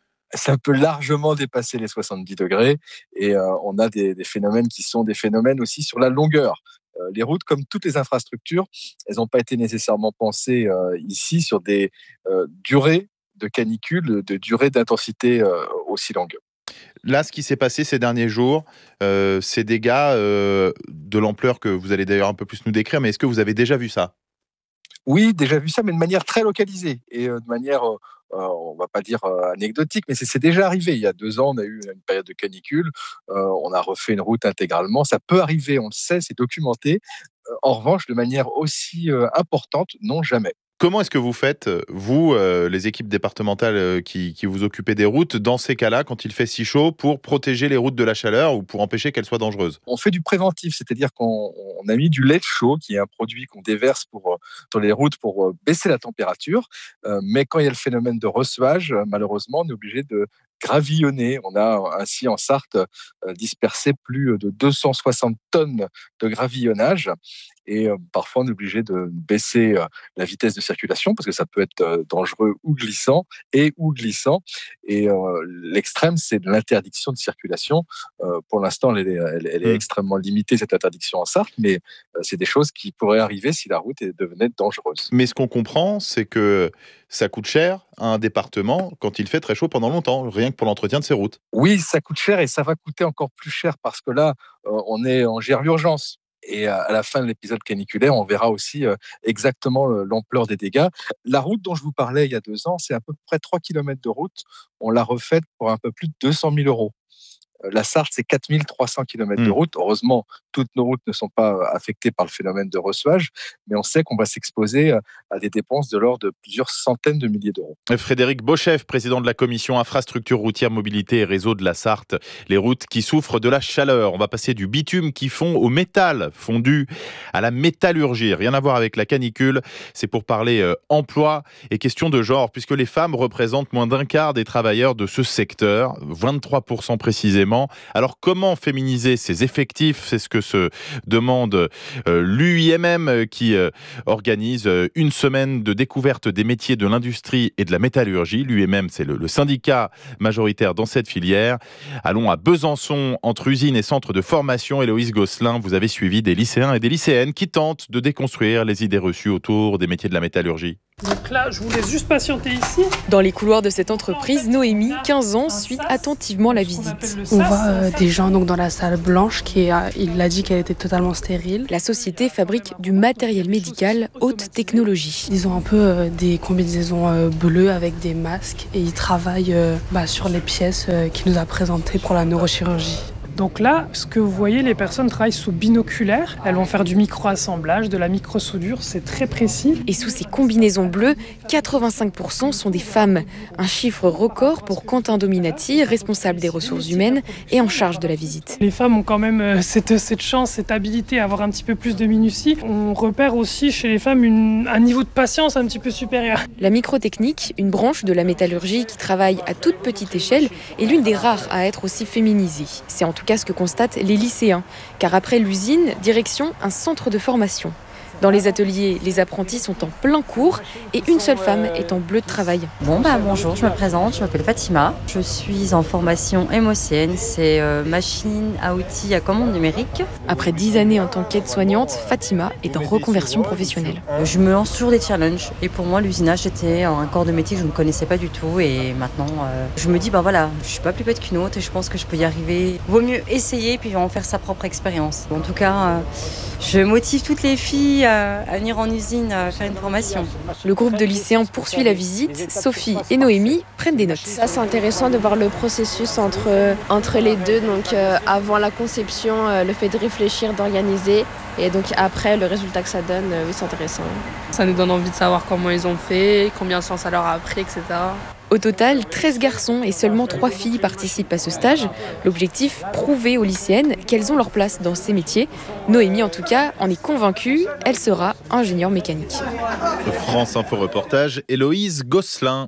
Ça peut largement dépasser les soixante-dix degrés et euh, on a des, des phénomènes qui sont des phénomènes aussi sur la longueur. Euh, les routes, comme toutes les infrastructures, elles n'ont pas été nécessairement pensées euh, ici sur des euh, durées de canicule, de durées d'intensité euh, aussi longues. Là, ce qui s'est passé ces derniers jours, euh, ces dégâts euh, de l'ampleur que vous allez d'ailleurs un peu plus nous décrire, mais est-ce que vous avez déjà vu ça? Oui, déjà vu ça, mais de manière très localisée et euh, de manière... Euh, Euh, on va pas dire euh, anecdotique, mais c'est, c'est déjà arrivé. Il y a deux ans, on a eu une période de canicule, euh, on a refait une route intégralement. Ça peut arriver, on le sait, c'est documenté. Euh, en revanche, de manière aussi euh, importante, non, jamais. Comment est-ce que vous faites, vous, euh, les équipes départementales euh, qui, qui vous occupez des routes, dans ces cas-là, quand il fait si chaud, pour protéger les routes de la chaleur ou pour empêcher qu'elles soient dangereuses? On fait du préventif, c'est-à-dire qu'on on a mis du lait chaud, qui est un produit qu'on déverse pour, sur les routes pour euh, baisser la température. Euh, mais quand il y a le phénomène de recevage, malheureusement, on est obligé de gravillonner. On a ainsi en Sarthe euh, dispersé plus de deux cent soixante tonnes de gravillonnage. Et euh, parfois, on est obligé de baisser euh, la vitesse de circulation parce que ça peut être euh, dangereux ou glissant et ou glissant. Et euh, l'extrême, c'est de l'interdiction de circulation. Euh, pour l'instant, elle est, elle, elle est mmh. extrêmement limitée, cette interdiction en Sarthe, mais euh, c'est des choses qui pourraient arriver si la route est, devenait dangereuse. Mais ce qu'on comprend, c'est que ça coûte cher à un département quand il fait très chaud pendant longtemps, rien que pour l'entretien de ses routes. Oui, ça coûte cher et ça va coûter encore plus cher parce que là, euh, on est en gère l'urgence. Et à la fin de l'épisode caniculaire, on verra aussi exactement l'ampleur des dégâts. La route dont je vous parlais il y a deux ans, c'est à peu près trois kilomètres de route. On l'a refaite pour un peu plus de deux cent mille euros. La Sarthe, c'est quatre mille trois cents kilomètres mmh. de route. Heureusement, toutes nos routes ne sont pas affectées par le phénomène de ressouage, mais on sait qu'on va s'exposer à des dépenses de l'ordre de plusieurs centaines de milliers d'euros. Frédéric Beauchef, président de la commission infrastructure routière, mobilité et réseau de la Sarthe. Les routes qui souffrent de la chaleur. On va passer du bitume qui fond au métal fondu à la métallurgie. Rien à voir avec la canicule. C'est pour parler euh, emploi et question de genre, puisque les femmes représentent moins d'un quart des travailleurs de ce secteur, vingt-trois pour cent précisément. Alors comment féminiser ces effectifs ? C'est ce que se demande euh, l'U I M M qui euh, organise euh, une semaine de découverte des métiers de l'industrie et de la métallurgie. L'U I M M, c'est le, le syndicat majoritaire dans cette filière. Allons à Besançon, entre usines et centres de formation. Héloïse Gosselin, vous avez suivi des lycéens et des lycéennes qui tentent de déconstruire les idées reçues autour des métiers de la métallurgie. Donc là, je vous laisse juste patienter ici. Dans les couloirs de cette entreprise, Noémie, quinze ans, suit attentivement la visite. On voit euh, des gens donc, dans la salle blanche, qui a, il a dit qu'elle était totalement stérile. La société fabrique du matériel médical haute technologie. Ils ont un peu euh, des combinaisons euh, bleues avec des masques et ils travaillent euh, bah, sur les pièces euh, qu'il nous a présentées pour la neurochirurgie. Donc là, ce que vous voyez, les personnes travaillent sous binoculaire. Elles vont faire du micro-assemblage, de la micro-soudure, c'est très précis. Et sous ces combinaisons bleues, quatre-vingt-cinq pour cent sont des femmes. Un chiffre record pour Quentin Dominati, responsable des ressources humaines et en charge de la visite. Les femmes ont quand même cette, cette chance, cette habilité à avoir un petit peu plus de minutie. On repère aussi chez les femmes une, un niveau de patience un petit peu supérieur. La microtechnique, une branche de la métallurgie qui travaille à toute petite échelle, est l'une des rares à être aussi féminisée. C'est en tout cas ce que constatent les lycéens, car après l'usine, direction un centre de formation. Dans les ateliers, les apprentis sont en plein cours et une seule femme est en bleu de travail. Bon bah bonjour, je me présente, je m'appelle Fatima. Je suis en formation M O C N, c'est euh, machine à outils à commande numérique. Après dix années en tant qu'aide-soignante, Fatima est en reconversion professionnelle. Je me lance toujours des challenges et pour moi l'usinage était un corps de métier que je ne connaissais pas du tout et maintenant euh, je me dis bah voilà, je suis pas plus bête qu'une autre et je pense que je peux y arriver. Vaut mieux essayer puis en faire sa propre expérience. En tout cas, euh, je motive toutes les filles à à venir en usine à faire une formation. Le groupe de lycéens poursuit la visite. Sophie et Noémie prennent des notes. Ça, c'est intéressant de voir le processus entre, entre les deux. Donc euh, avant la conception, euh, le fait de réfléchir, d'organiser. Et donc après, le résultat que ça donne, euh, oui, c'est intéressant. Ça nous donne envie de savoir comment ils ont fait, combien de temps ça leur a pris, et cetera. Au total, treize garçons et seulement trois filles participent à ce stage. L'objectif, prouver aux lycéennes qu'elles ont leur place dans ces métiers. Noémie, en tout cas, en est convaincue. Elle sera ingénieure mécanique. France Info Reportage, Héloïse Gosselin.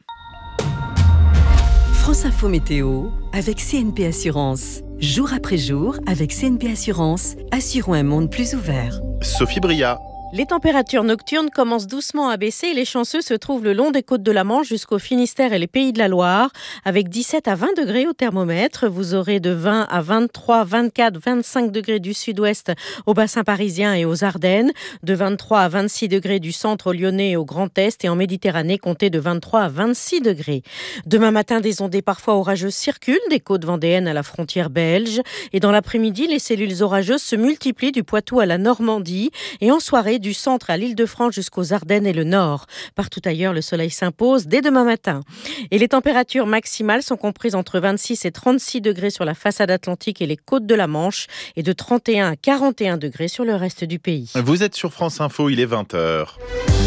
France Info Météo avec C N P Assurance. Jour après jour, avec C N P Assurance, assurons un monde plus ouvert. Sophie Bria. Les températures nocturnes commencent doucement à baisser et les chanceux se trouvent le long des côtes de la Manche jusqu'au Finistère et les Pays de la Loire. Avec dix-sept à vingt degrés au thermomètre, vous aurez de vingt à vingt-trois, vingt-quatre, vingt-cinq degrés du sud-ouest au bassin parisien et aux Ardennes, de vingt-trois à vingt-six degrés du centre lyonnais et au Grand Est et en Méditerranée, comptez de vingt-trois à vingt-six degrés. Demain matin, des ondées parfois orageuses circulent des côtes vendéennes à la frontière belge et dans l'après-midi, les cellules orageuses se multiplient du Poitou à la Normandie et en soirée, du centre à l'Île-de-France jusqu'aux Ardennes et le Nord. Partout ailleurs, le soleil s'impose dès demain matin. Et les températures maximales sont comprises entre vingt-six et trente-six degrés sur la façade atlantique et les côtes de la Manche et de trente et un à quarante et un degrés sur le reste du pays. Vous êtes sur France Info, il est vingt heures.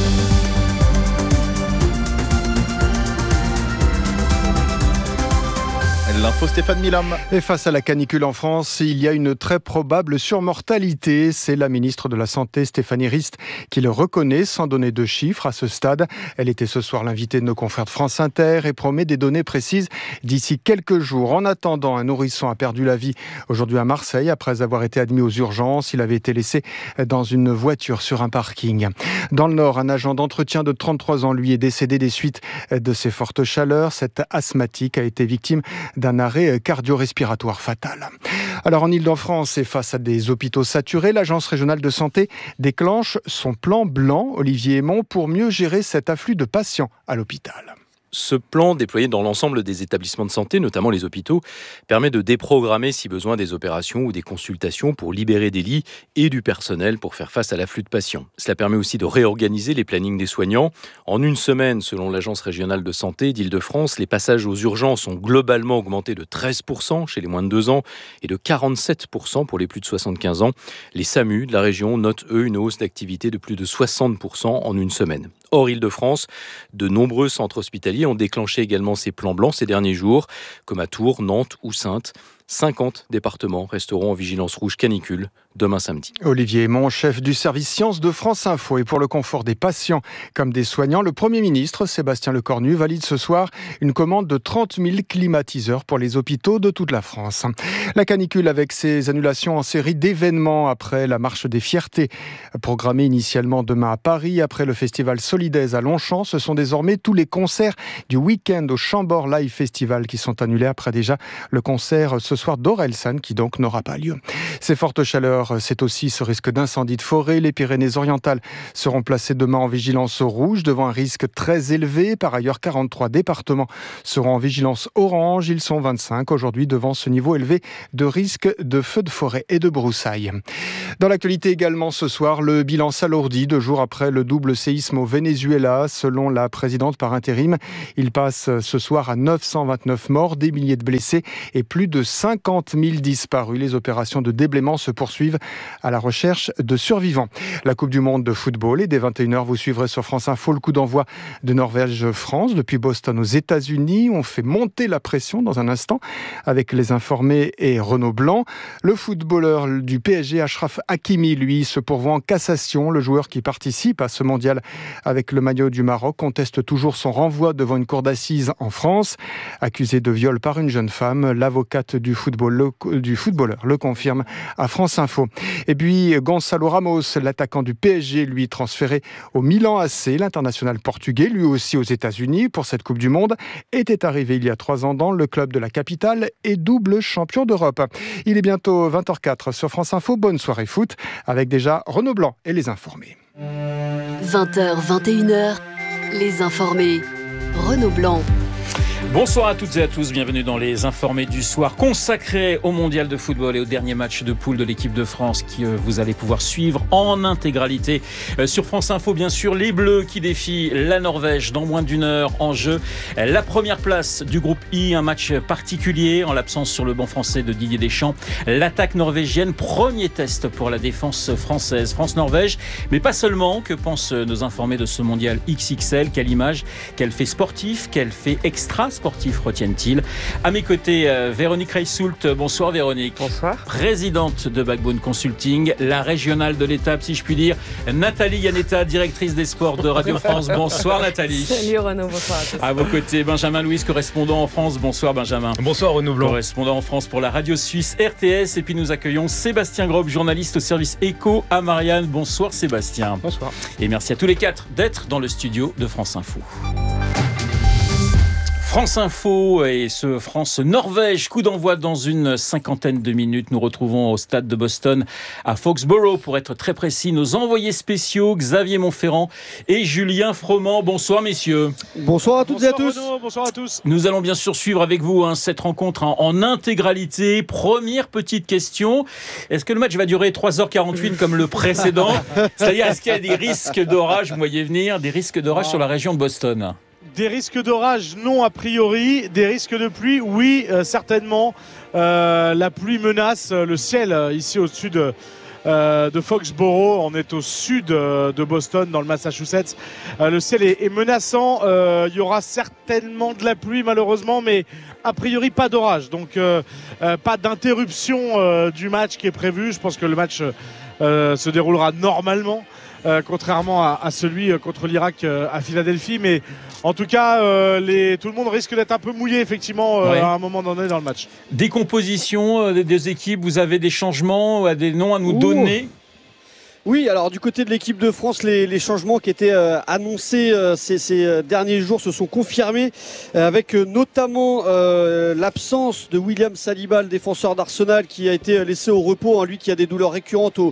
L'info Stéphane Milam. Et face à la canicule en France, il y a une très probable surmortalité. C'est la ministre de la Santé, Stéphanie Rist, qui le reconnaît sans donner de chiffres à ce stade. Elle était ce soir l'invitée de nos confrères de France Inter et promet des données précises d'ici quelques jours. En attendant, un nourrisson a perdu la vie aujourd'hui à Marseille après avoir été admis aux urgences. Il avait été laissé dans une voiture sur un parking. Dans le Nord, un agent d'entretien de trente-trois ans, lui, est décédé des suites de ces fortes chaleurs. Cet asthmatique a été victime d'un un arrêt cardio-respiratoire fatal. Alors en Ile-de-France et face à des hôpitaux saturés, l'Agence régionale de santé déclenche son plan blanc, Olivier Aymon, pour mieux gérer cet afflux de patients à l'hôpital. Ce plan, déployé dans l'ensemble des établissements de santé, notamment les hôpitaux, permet de déprogrammer si besoin des opérations ou des consultations pour libérer des lits et du personnel pour faire face à l'afflux de patients. Cela permet aussi de réorganiser les plannings des soignants. En une semaine, selon l'Agence régionale de santé d'Île-de-France, les passages aux urgences ont globalement augmenté de treize pour cent chez les moins de deux ans et de quarante-sept pour cent pour les plus de soixante-quinze ans. Les SAMU de la région notent, eux, une hausse d'activité de plus de soixante pour cent en une semaine. Hors Île-de-France, de nombreux centres hospitaliers ont déclenché également ces plans blancs ces derniers jours, comme à Tours, Nantes ou Saintes. cinquante départements resteront en vigilance rouge canicule demain samedi. Olivier Aymon, chef du service Sciences de France Info. Et pour le confort des patients comme des soignants, le Premier ministre, Sébastien Lecornu, valide ce soir une commande de trente mille climatiseurs pour les hôpitaux de toute la France. La canicule avec ses annulations en série d'événements après la marche des fiertés. Programmée initialement demain à Paris, après le festival Solidaise à Longchamp, ce sont désormais tous les concerts du week-end au Chambord Live Festival qui sont annulés après déjà le concert ce soir d'Orelsan qui donc n'aura pas lieu. Ces fortes chaleurs, c'est aussi ce risque d'incendie de forêt. Les Pyrénées-Orientales seront placées demain en vigilance rouge devant un risque très élevé. Par ailleurs, quarante-trois départements seront en vigilance orange. Ils sont vingt-cinq aujourd'hui devant ce niveau élevé de risque de feux de forêt et de broussailles. Dans l'actualité également ce soir, le bilan s'alourdit deux jours après le double séisme au Venezuela. Selon la présidente par intérim, il passe ce soir à neuf cent vingt-neuf morts, des milliers de blessés et plus de cinquante mille disparus. Les opérations de déblaiement se poursuivent à la recherche de survivants. La Coupe du Monde de football et dès vingt et une heures, vous suivrez sur France Info le coup d'envoi de Norvège-France depuis Boston aux États-Unis. On fait monter la pression dans un instant avec les informés et Renaud Blanc. Le footballeur du P S G, Achraf Hakimi, lui, se pourvoit en cassation. Le joueur qui participe à ce mondial avec le maillot du Maroc conteste toujours son renvoi devant une cour d'assises en France. Accusé de viol par une jeune femme, l'avocate du, football, le, du footballeur le confirme à France Info. Et puis Gonçalo Ramos, l'attaquant du P S G, lui transféré au Milan A C, l'international portugais, lui aussi aux États-Unis pour cette Coupe du Monde, était arrivé il y a trois ans dans le club de la capitale et double champion d'Europe. Il est bientôt vingt heures quatre sur France Info. Bonne soirée foot avec déjà Renaud Blanc et les informés. vingt heures, vingt et une heures, les informés. Renaud Blanc. Bonsoir à toutes et à tous, bienvenue dans les informés du soir consacrés au mondial de football et au dernier match de poule de l'équipe de France que vous allez pouvoir suivre en intégralité sur France Info. Bien sûr, les Bleus qui défient la Norvège dans moins d'une heure en jeu. La première place du groupe I, un match particulier en l'absence sur le banc français de Didier Deschamps. L'attaque norvégienne, premier test pour la défense française. France-Norvège, mais pas seulement. Que pensent nos informés de ce mondial X X L? Quelle image, quel fait sportif, quel fait extra sportifs retiennent-ils? À mes côtés, euh, Véronique Reissoult. Bonsoir Véronique. Bonsoir. Présidente de Backbone Consulting, la régionale de l'étape, si je puis dire. Nathalie Yanetta, directrice des sports de Radio France. Bonsoir Nathalie. Salut Renaud, bonsoir à tous. À vos côtés, Benjamin Louis, correspondant en France. Bonsoir Benjamin. Bonsoir Renaud Blanc. Correspondant en France pour la radio suisse R T S. Et puis nous accueillons Sébastien Grob, journaliste au service Éco à Marianne. Bonsoir Sébastien. Bonsoir. Et merci à tous les quatre d'être dans le studio de France Info. France Info et ce France-Norvège, coup d'envoi dans une cinquantaine de minutes. Nous retrouvons au stade de Boston à Foxborough, pour être très précis, nos envoyés spéciaux Xavier Montferrand et Julien Froment. Bonsoir messieurs. Bonsoir à toutes bonsoir et à tous. Renaud, bonsoir à tous. Nous allons bien sûr suivre avec vous hein, cette rencontre hein, en intégralité. Première petite question, est-ce que le match va durer trois heures quarante-huit comme le précédent? C'est-à-dire, est-ce qu'il y a des risques d'orage, vous voyez venir, des risques d'orage oh. sur la région de Boston? Des risques d'orage, non a priori. Des risques de pluie, oui, euh, certainement. Euh, la pluie menace le ciel euh, ici au-dessus de, euh, de Foxborough. On est au sud euh, de Boston, dans le Massachusetts. Euh, le ciel est, est menaçant. Euh, il y aura certainement de la pluie, malheureusement, mais a priori pas d'orage. Donc, euh, euh, pas d'interruption euh, du match qui est prévu. Je pense que le match euh, se déroulera normalement. Euh, contrairement à, à celui euh, contre l'Irak euh, à Philadelphie, mais en tout cas euh, les, tout le monde risque d'être un peu mouillé effectivement euh, ouais. à un moment donné dans le match. Des compositions euh, des, des équipes, vous avez des changements, euh, des noms à nous Ouh. donner? Oui, alors du côté de l'équipe de France, les, les changements qui étaient euh, annoncés euh, ces, ces derniers jours se sont confirmés euh, avec euh, notamment euh, l'absence de William Saliba, le défenseur d'Arsenal, qui a été laissé au repos, hein, lui qui a des douleurs récurrentes au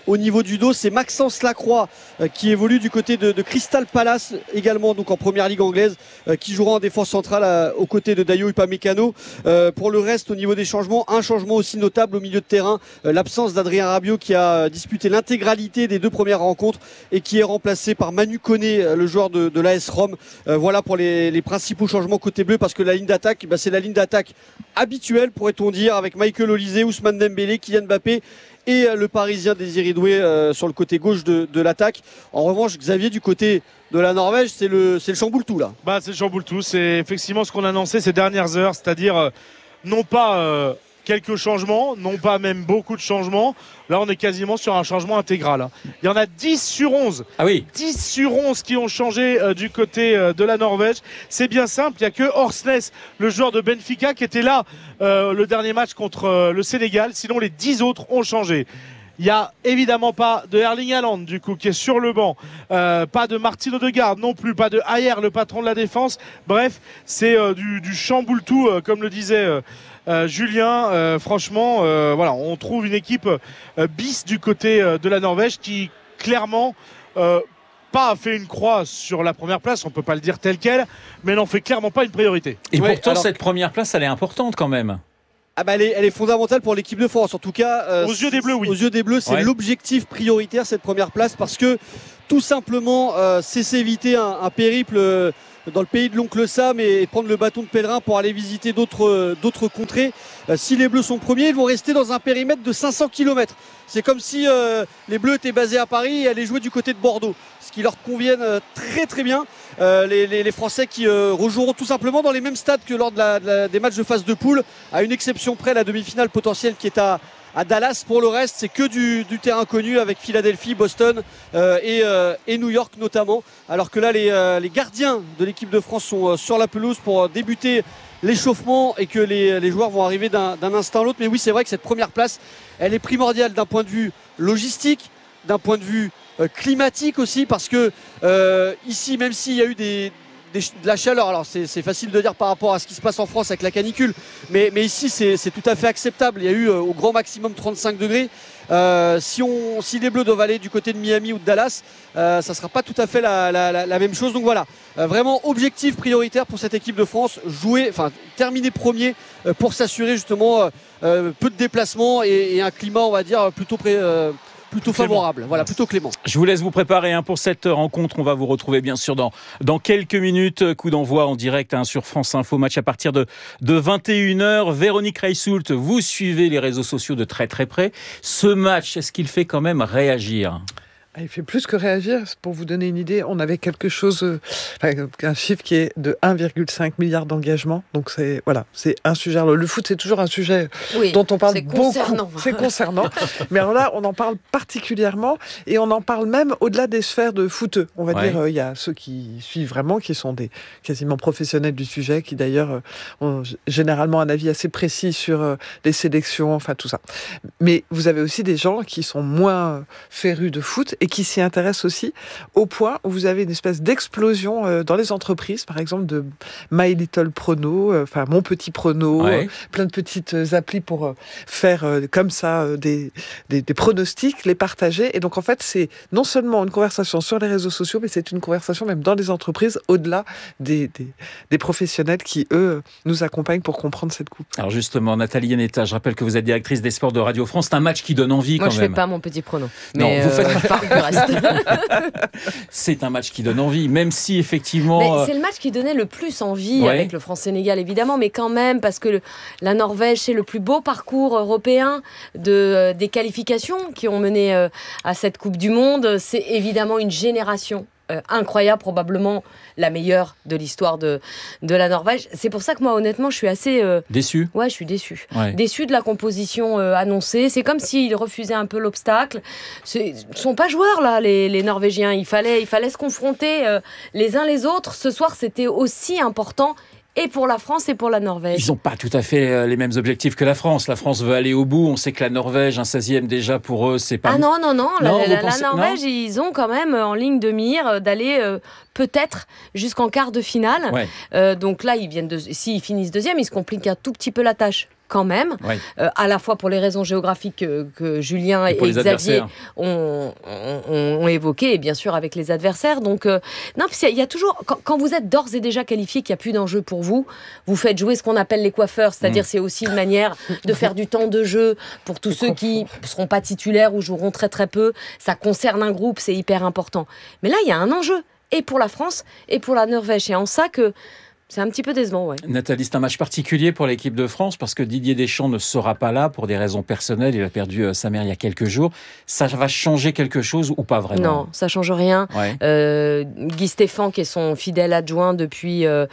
au niveau du dos. C'est Maxence Lacroix euh, qui évolue du côté de, de Crystal Palace, également donc en première ligue anglaise, euh, qui jouera en défense centrale à, aux côtés de Dayo Upamecano. Euh, pour le reste, au niveau des changements, un changement aussi notable au milieu de terrain, euh, l'absence d'Adrien Rabiot qui a disputé l'intégralité des deux premières rencontres et qui est remplacé par Manu Koné, le joueur de, de l'A S Rome. Euh, voilà pour les, les principaux changements côté bleu, parce que la ligne d'attaque, bah, c'est la ligne d'attaque habituelle, pourrait-on dire, avec Michael Olise, Ousmane Dembélé, Kylian Mbappé et le Parisien Désiré Doué euh, sur le côté gauche de, de l'attaque. En revanche, Xavier, du côté de la Norvège, c'est le, c'est le chamboule-tout là. Bah, c'est le chamboule-tout, c'est effectivement ce qu'on a annoncé ces dernières heures, c'est-à-dire euh, non pas euh, quelques changements, non pas même beaucoup de changements. Là, on est quasiment sur un changement intégral. Il y en a dix sur onze. Ah oui. dix sur onze qui ont changé euh, du côté euh, de la Norvège. C'est bien simple, il n'y a que Orsnes, le joueur de Benfica, qui était là euh, le dernier match contre euh, le Sénégal. Sinon, les dix autres ont changé. Il n'y a évidemment pas de Erling Haaland, du coup, qui est sur le banc. Euh, pas de Martin Odegaard non plus, pas de Ayer, le patron de la défense. Bref, c'est euh, du, du chamboule-tout, euh, comme le disait euh, euh, Julien. Euh, franchement, euh, voilà, on trouve une équipe euh, bis du côté euh, de la Norvège qui, clairement, euh, pas a fait une croix sur la première place, on ne peut pas le dire tel quel, mais n'en fait clairement pas une priorité. Et ouais, pourtant, alors... cette première place, elle est importante quand même. Ah bah elle, est, elle est fondamentale pour l'équipe de France. En tout cas, euh, aux yeux des Bleus, oui. Aux yeux des Bleus, c'est ouais. l'objectif prioritaire, cette première place, parce que tout simplement, euh, c'est s'éviter un, un périple euh, dans le pays de l'oncle Sam et, et prendre le bâton de pèlerin pour aller visiter d'autres, euh, d'autres contrées. Euh, si les Bleus sont premiers, ils vont rester dans un périmètre de cinq cents kilomètres. C'est comme si euh, les Bleus étaient basés à Paris et allaient jouer du côté de Bordeaux, ce qui leur convienne euh, très très bien. Euh, les, les, les Français qui euh, rejoueront tout simplement dans les mêmes stades que lors de la, de la, des matchs de phase de poule, à une exception près, la demi-finale potentielle qui est à, à Dallas. Pour le reste, c'est que du, du terrain connu avec Philadelphie, Boston euh, et, euh, et New York notamment. Alors que là, les, euh, les gardiens de l'équipe de France sont euh, sur la pelouse pour débuter l'échauffement et que les, les joueurs vont arriver d'un, d'un instant à l'autre. Mais oui, c'est vrai que cette première place, elle est primordiale d'un point de vue logistique, d'un point de vue euh, climatique aussi, parce que euh, ici, même s'il y a eu des, des, de la chaleur, alors c'est, c'est facile de dire par rapport à ce qui se passe en France avec la canicule, mais, mais ici c'est, c'est tout à fait acceptable. Il y a eu euh, au grand maximum trente-cinq degrés. Euh, si, on, si les Bleus doivent aller du côté de Miami ou de Dallas, euh, ça ne sera pas tout à fait la, la, la, la même chose. Donc voilà, euh, vraiment objectif prioritaire pour cette équipe de France, jouer, enfin terminer premier euh, pour s'assurer justement euh, peu de déplacements et, et un climat, on va dire, plutôt pré, euh, plutôt favorable, voilà, plutôt clément. Je vous laisse vous préparer hein, pour cette rencontre. On va vous retrouver bien sûr dans, dans quelques minutes. Coup d'envoi en direct hein, sur France Info. Match à partir de, de vingt et une heures. Véronique Reissoult, vous suivez les réseaux sociaux de très très près. Ce match, est-ce qu'il fait quand même réagir ? Il fait plus que réagir. Pour vous donner une idée, on avait quelque chose, euh, enfin, un chiffre qui est de un virgule cinq milliard d'engagements. Donc c'est voilà, c'est un sujet. Alors, le foot, c'est toujours un sujet oui, dont on parle c'est beaucoup. Concernant. C'est concernant. Mais alors là, on en parle particulièrement et on en parle même au-delà des sphères de footeux. On va ouais. dire, il euh, y a ceux qui suivent vraiment, qui sont des quasiment professionnels du sujet, qui d'ailleurs euh, ont généralement un avis assez précis sur euh, les sélections, enfin tout ça. Mais vous avez aussi des gens qui sont moins férus de foot et qui s'y intéressent aussi, au point où vous avez une espèce d'explosion euh, dans les entreprises, par exemple de My Little Prono, euh, enfin Mon Petit Prono, ouais. euh, plein de petites applis pour euh, faire euh, comme ça euh, des, des, des pronostics, les partager. Et donc en fait, c'est non seulement une conversation sur les réseaux sociaux, mais c'est une conversation même dans les entreprises, au-delà des, des, des professionnels qui, eux, nous accompagnent pour comprendre cette coupe. Alors justement, Nathalie Yanetta, je rappelle que vous êtes directrice des sports de Radio France. C'est un match qui donne envie Moi, quand même. Moi, je fais pas Mon Petit Prono. Non, mais vous euh, faites pas du reste. C'est un match qui donne envie, même si effectivement... Mais c'est le match qui donnait le plus envie ouais. avec le France-Sénégal, évidemment, mais quand même, parce que le, la Norvège, c'est le plus beau parcours européen de, euh, des qualifications qui ont mené euh, à cette Coupe du Monde. C'est évidemment une génération Euh, incroyable, probablement la meilleure de l'histoire de, de la Norvège. C'est pour ça que moi, honnêtement, je suis assez... Euh... Déçu ? Ouais, je suis déçu. Ouais. Déçu de la composition euh, annoncée. C'est comme s'ils refusaient un peu l'obstacle. Ils ne sont pas joueurs, là, les, les Norvégiens. Il fallait, il fallait se confronter euh, les uns les autres. Ce soir, c'était aussi important et pour la France et pour la Norvège. Ils n'ont pas tout à fait les mêmes objectifs que la France. La France veut aller au bout. On sait que la Norvège, un seizième déjà pour eux, c'est pas... Ah non, non, non. non la, la, pensez... la Norvège, non ils ont quand même en ligne de mire d'aller euh, peut-être jusqu'en quart de finale. Ouais. Euh, donc là, ils viennent de... s'ils finissent deuxième, ils se compliquent un tout petit peu la tâche. quand même, ouais. euh, à la fois pour les raisons géographiques que, que Julien et, et Xavier ont, ont, ont évoquées, et bien sûr avec les adversaires. Donc, euh, non, il y a toujours, quand, quand vous êtes d'ores et déjà qualifié, qu'il n'y a plus d'enjeu pour vous, vous faites jouer ce qu'on appelle les coiffeurs, c'est-à-dire mmh. c'est aussi une manière de faire du temps de jeu pour tous ceux qui ne seront pas titulaires ou joueront très très peu. Ça concerne un groupe, c'est hyper important. Mais là, il y a un enjeu, et pour la France, et pour la Norvège. Et en ça que c'est un petit peu décevant, ouais. Nathalie, c'est un match particulier pour l'équipe de France parce que Didier Deschamps ne sera pas là pour des raisons personnelles. Il a perdu euh, sa mère il y a quelques jours. Ça va changer quelque chose ou pas vraiment ? Non, ça change rien. Ouais. Euh, Guy Stéphane, qui est son fidèle adjoint depuis euh,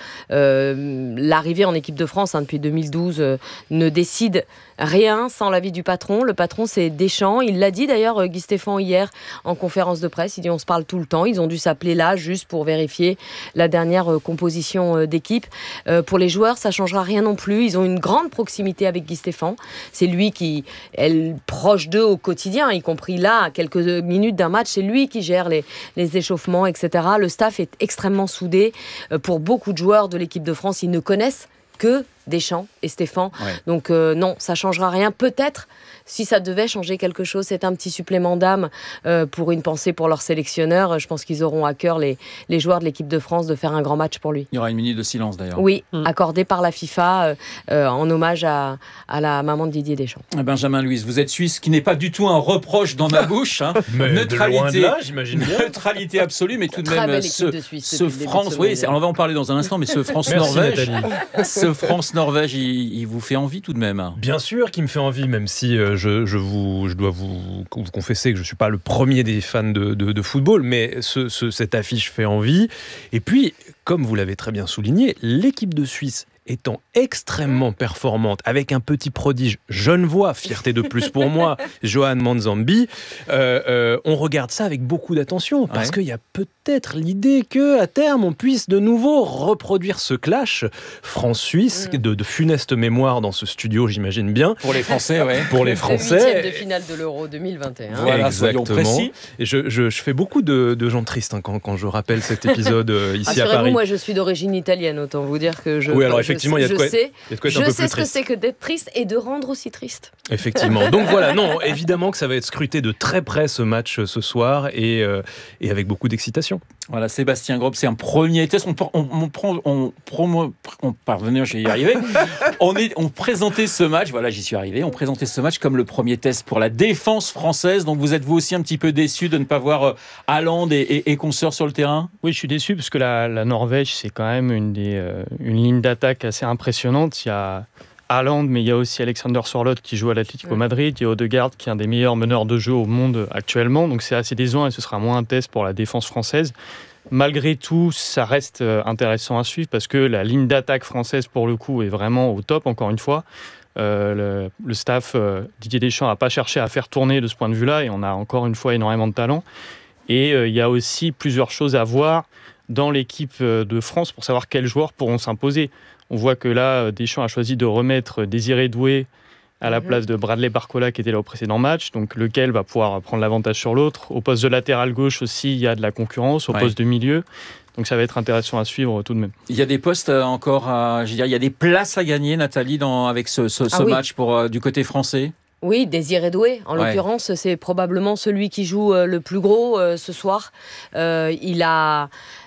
euh, l'arrivée en équipe de France, hein, depuis deux mille douze, euh, ne décide rien sans l'avis du patron. Le patron, c'est Deschamps. Il l'a dit d'ailleurs, Guy Stéphane, hier, en conférence de presse. Il dit on se parle tout le temps. Ils ont dû s'appeler là juste pour vérifier la dernière euh, composition euh, d'équipe. Euh, pour les joueurs, ça ne changera rien non plus. Ils ont une grande proximité avec Guy Stéphane. C'est lui qui est proche d'eux au quotidien, y compris là, à quelques minutes d'un match. C'est lui qui gère les, les échauffements, et cetera. Le staff est extrêmement soudé. Euh, pour beaucoup de joueurs de l'équipe de France, ils ne connaissent que Deschamps et Stéphane. Ouais. Donc euh, non, ça ne changera rien. Peut-être, si ça devait changer quelque chose, c'est un petit supplément d'âme euh, pour une pensée pour leur sélectionneur. Je pense qu'ils auront à cœur, les, les joueurs de l'équipe de France, de faire un grand match pour lui. Il y aura une minute de silence d'ailleurs. Oui, mmh. accordée par la FIFA euh, euh, en hommage à, à la maman de Didier Deschamps. Benjamin Louise, vous êtes suisse, qui n'est pas du tout un reproche dans ma bouche. Hein. Neutralité, de loin de là, j'imagine bien. Neutralité absolue, mais tout de Très même ce, ce, Suisse, ce France, oui, on va en parler dans un instant, mais ce France-Norvège, ce France-Norvège, il, il vous fait envie tout de même. Bien sûr qu'il me fait envie, même si euh, je, je, vous, je dois vous, vous confesser que je ne suis pas le premier des fans de, de, de football, mais ce, ce, cette affiche fait envie. Et puis, comme vous l'avez très bien souligné, l'équipe de Suisse étant extrêmement performante, avec un petit prodige genevois, fierté de plus pour moi, Johan Manzambi, euh, euh, on regarde ça avec beaucoup d'attention, parce ouais. qu'il y a peut-être l'idée qu'à terme, on puisse de nouveau reproduire ce clash France-Suisse, mmh. de, de funeste mémoire dans ce studio, j'imagine bien. Pour les Français, oui. Pour les Français. Le huitième de finale de l'Euro deux mille vingt et un. Voilà, exactement. Et je, je, je fais beaucoup de, de gens tristes hein, quand, quand je rappelle cet épisode euh, ici à Paris. Moi, je suis d'origine italienne, autant vous dire que je... Oui, alors effectivement, il y a de quoi, sais, il y a de quoi être je un peu sais plus ce que c'est que d'être triste et de rendre aussi triste. Effectivement. Donc voilà, non, évidemment que ça va être scruté de très près ce match ce soir et, euh, et avec beaucoup d'excitation. Voilà, Sébastien Grob, c'est un premier test. On, on, on prend, on, promo, on parvenait, je vais y arriver. on, est, on présentait ce match, voilà, j'y suis arrivé. On présentait ce match comme le premier test pour la défense française. Donc vous êtes vous aussi un petit peu déçu de ne pas voir Haaland et, et, et consorts sur le terrain ? Oui, je suis déçu parce que la, la Norvège, c'est quand même une, des, euh, une ligne d'attaque assez impressionnante. Il y a Haaland, mais il y a aussi Alexander Sørloth qui joue à l'Atlético Madrid. Il y a Odegaard qui est un des meilleurs meneurs de jeu au monde actuellement. Donc c'est assez décevant et ce sera moins un test pour la défense française. Malgré tout, ça reste intéressant à suivre parce que la ligne d'attaque française, pour le coup, est vraiment au top, encore une fois. Euh, le, le staff euh, Didier Deschamps n'a pas cherché à faire tourner de ce point de vue-là et on a encore une fois énormément de talent. Et euh, il y a aussi plusieurs choses à voir dans l'équipe de France pour savoir quels joueurs pourront s'imposer. On voit que là, Deschamps a choisi de remettre Désiré Doué à la place de Bradley Barcola qui était là au précédent match, donc lequel va pouvoir prendre l'avantage sur l'autre. Au poste de latéral gauche aussi, il y a de la concurrence, au ouais. poste de milieu. Donc ça va être intéressant à suivre tout de même. Il y a des postes encore, à, je veux dire, il y a des places à gagner, Nathalie, dans, avec ce, ce, ce ah, match oui. pour, euh, du côté français. Oui, Désiré Doué, en ouais. l'occurrence, c'est probablement celui qui joue euh, le plus gros euh, ce soir. Euh, il a...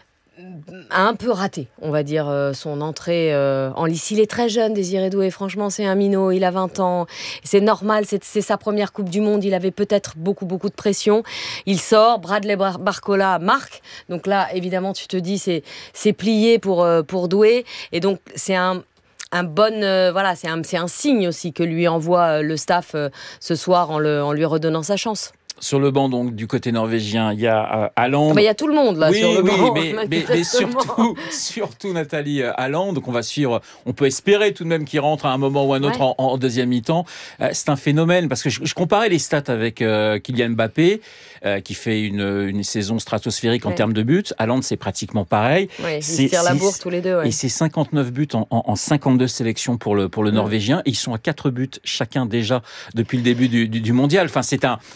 a un peu raté, on va dire, euh, son entrée euh, en lice. Il est très jeune, Désiré Doué, franchement, c'est un minot, il a vingt ans, c'est normal, c'est, c'est sa première Coupe du Monde, il avait peut-être beaucoup, beaucoup de pression. Il sort, Bradley Bar- Barcola marque, donc là, évidemment, tu te dis, c'est, c'est plié pour, euh, pour Doué, et donc c'est un... Un bon, euh, voilà, c'est un, c'est un signe aussi que lui envoie euh, le staff euh, ce soir en, le, en lui redonnant sa chance. Sur le banc, donc, du côté norvégien, il y a euh, Haaland. Il y a tout le monde, là, oui, sur le oui, banc. Mais, mais, mais surtout, surtout, Nathalie, Haaland. Donc, on va suivre, on peut espérer tout de même qu'il rentre à un moment ou à un autre ouais. en, en deuxième mi-temps. Euh, c'est un phénomène, parce que je, je comparais les stats avec euh, Kylian Mbappé, euh, qui fait une, une saison stratosphérique ouais. en termes de buts. Haaland, c'est pratiquement pareil. Ouais, ils se tirent la bourre tous les deux. Ouais. Et c'est cinquante-neuf buts en, en, en cinquante-deux sélections pour le, pour le ouais. Norvégien. Et ils sont à quatre buts chacun déjà depuis le début du, du, du mondial. Enfin, c'est un, c'est le meilleur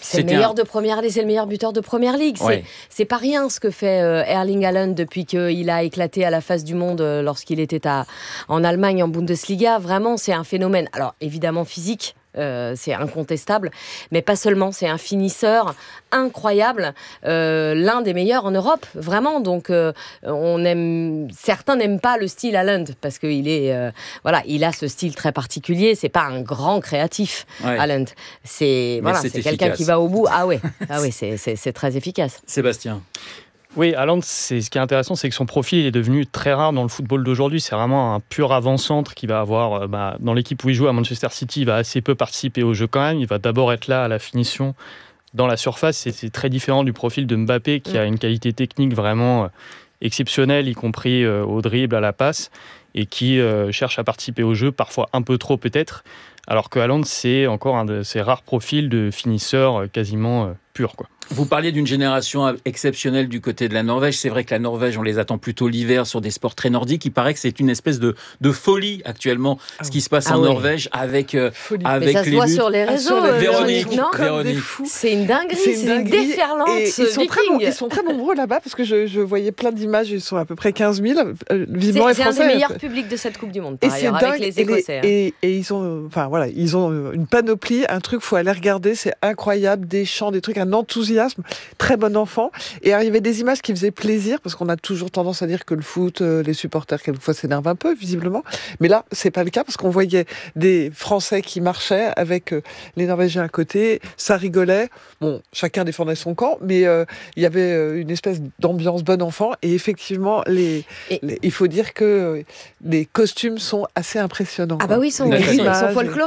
buteur de première ligue, c'est le meilleur buteur de première ligue. C'est, Ouais. c'est pas rien ce que fait euh, Erling Haaland depuis qu'il a éclaté à la face du monde euh, lorsqu'il était à, en Allemagne en Bundesliga. Vraiment, c'est un phénomène. Alors évidemment physique. Euh, c'est incontestable, mais pas seulement, c'est un finisseur incroyable, euh, l'un des meilleurs en Europe, vraiment. Donc, euh, on aime, certains n'aiment pas le style Haaland parce qu'il est, euh, voilà, il a ce style très particulier. C'est pas un grand créatif, Ouais. Haaland. C'est, Mais voilà, c'est c'est quelqu'un efficace. qui va au bout. Ah ouais, ah ouais, c'est, c'est, c'est très efficace. Sébastien. Oui, Haaland, c'est, ce qui est intéressant, c'est que son profil il est devenu très rare dans le football d'aujourd'hui. C'est vraiment un pur avant-centre qui va avoir, euh, bah, dans l'équipe où il joue à Manchester City, il va assez peu participer au jeu quand même. Il va d'abord être là à la finition dans la surface. C'est, c'est très différent du profil de Mbappé qui a une qualité technique vraiment euh, exceptionnelle, y compris euh, au dribble, à la passe, et qui euh, cherche à participer au jeu, parfois un peu trop peut-être. Alors que Haaland, c'est encore un de ces rares profils de finisseur euh, quasiment euh, pur, quoi. Vous parliez d'une génération exceptionnelle du côté de la Norvège. C'est vrai que la Norvège, on les attend plutôt l'hiver sur des sports très nordiques. Il paraît que c'est une espèce de, de folie actuellement, ah ce qui se passe ah en ouais. Norvège avec, euh, avec Mais ça se les voit buts. sur les réseaux, Ah, euh, Véronique, non Véronique. C'est une dinguerie, c'est une, dinguerie. déferlante. Et ils, sont très, viking. ils sont très nombreux là-bas parce que je, je voyais plein d'images, ils sont à peu près quinze mille. Euh, visiblement, c'est, les c'est Français, un des meilleurs publics de cette Coupe du Monde, par et ailleurs, c'est avec dingue, les Écossais. Et, les, et, et ils ont, euh, enfin voilà, ils ont une panoplie, un truc, faut aller regarder, c'est incroyable, des chants, des trucs, un enthousiasme, très bon enfant. Et arrivaient des images qui faisaient plaisir, parce qu'on a toujours tendance à dire que le foot, euh, les supporters, quelquefois s'énervent un peu, visiblement. Mais là, c'est pas le cas, parce qu'on voyait des Français qui marchaient avec euh, les Norvégiens à côté, ça rigolait. Bon, chacun défendait son camp, mais euh, il y avait euh, une espèce d'ambiance bon enfant. Et effectivement, les, les, il faut dire que les costumes sont assez impressionnants. Ah bah oui, ils sont, ils sont, ils sont folkloriques.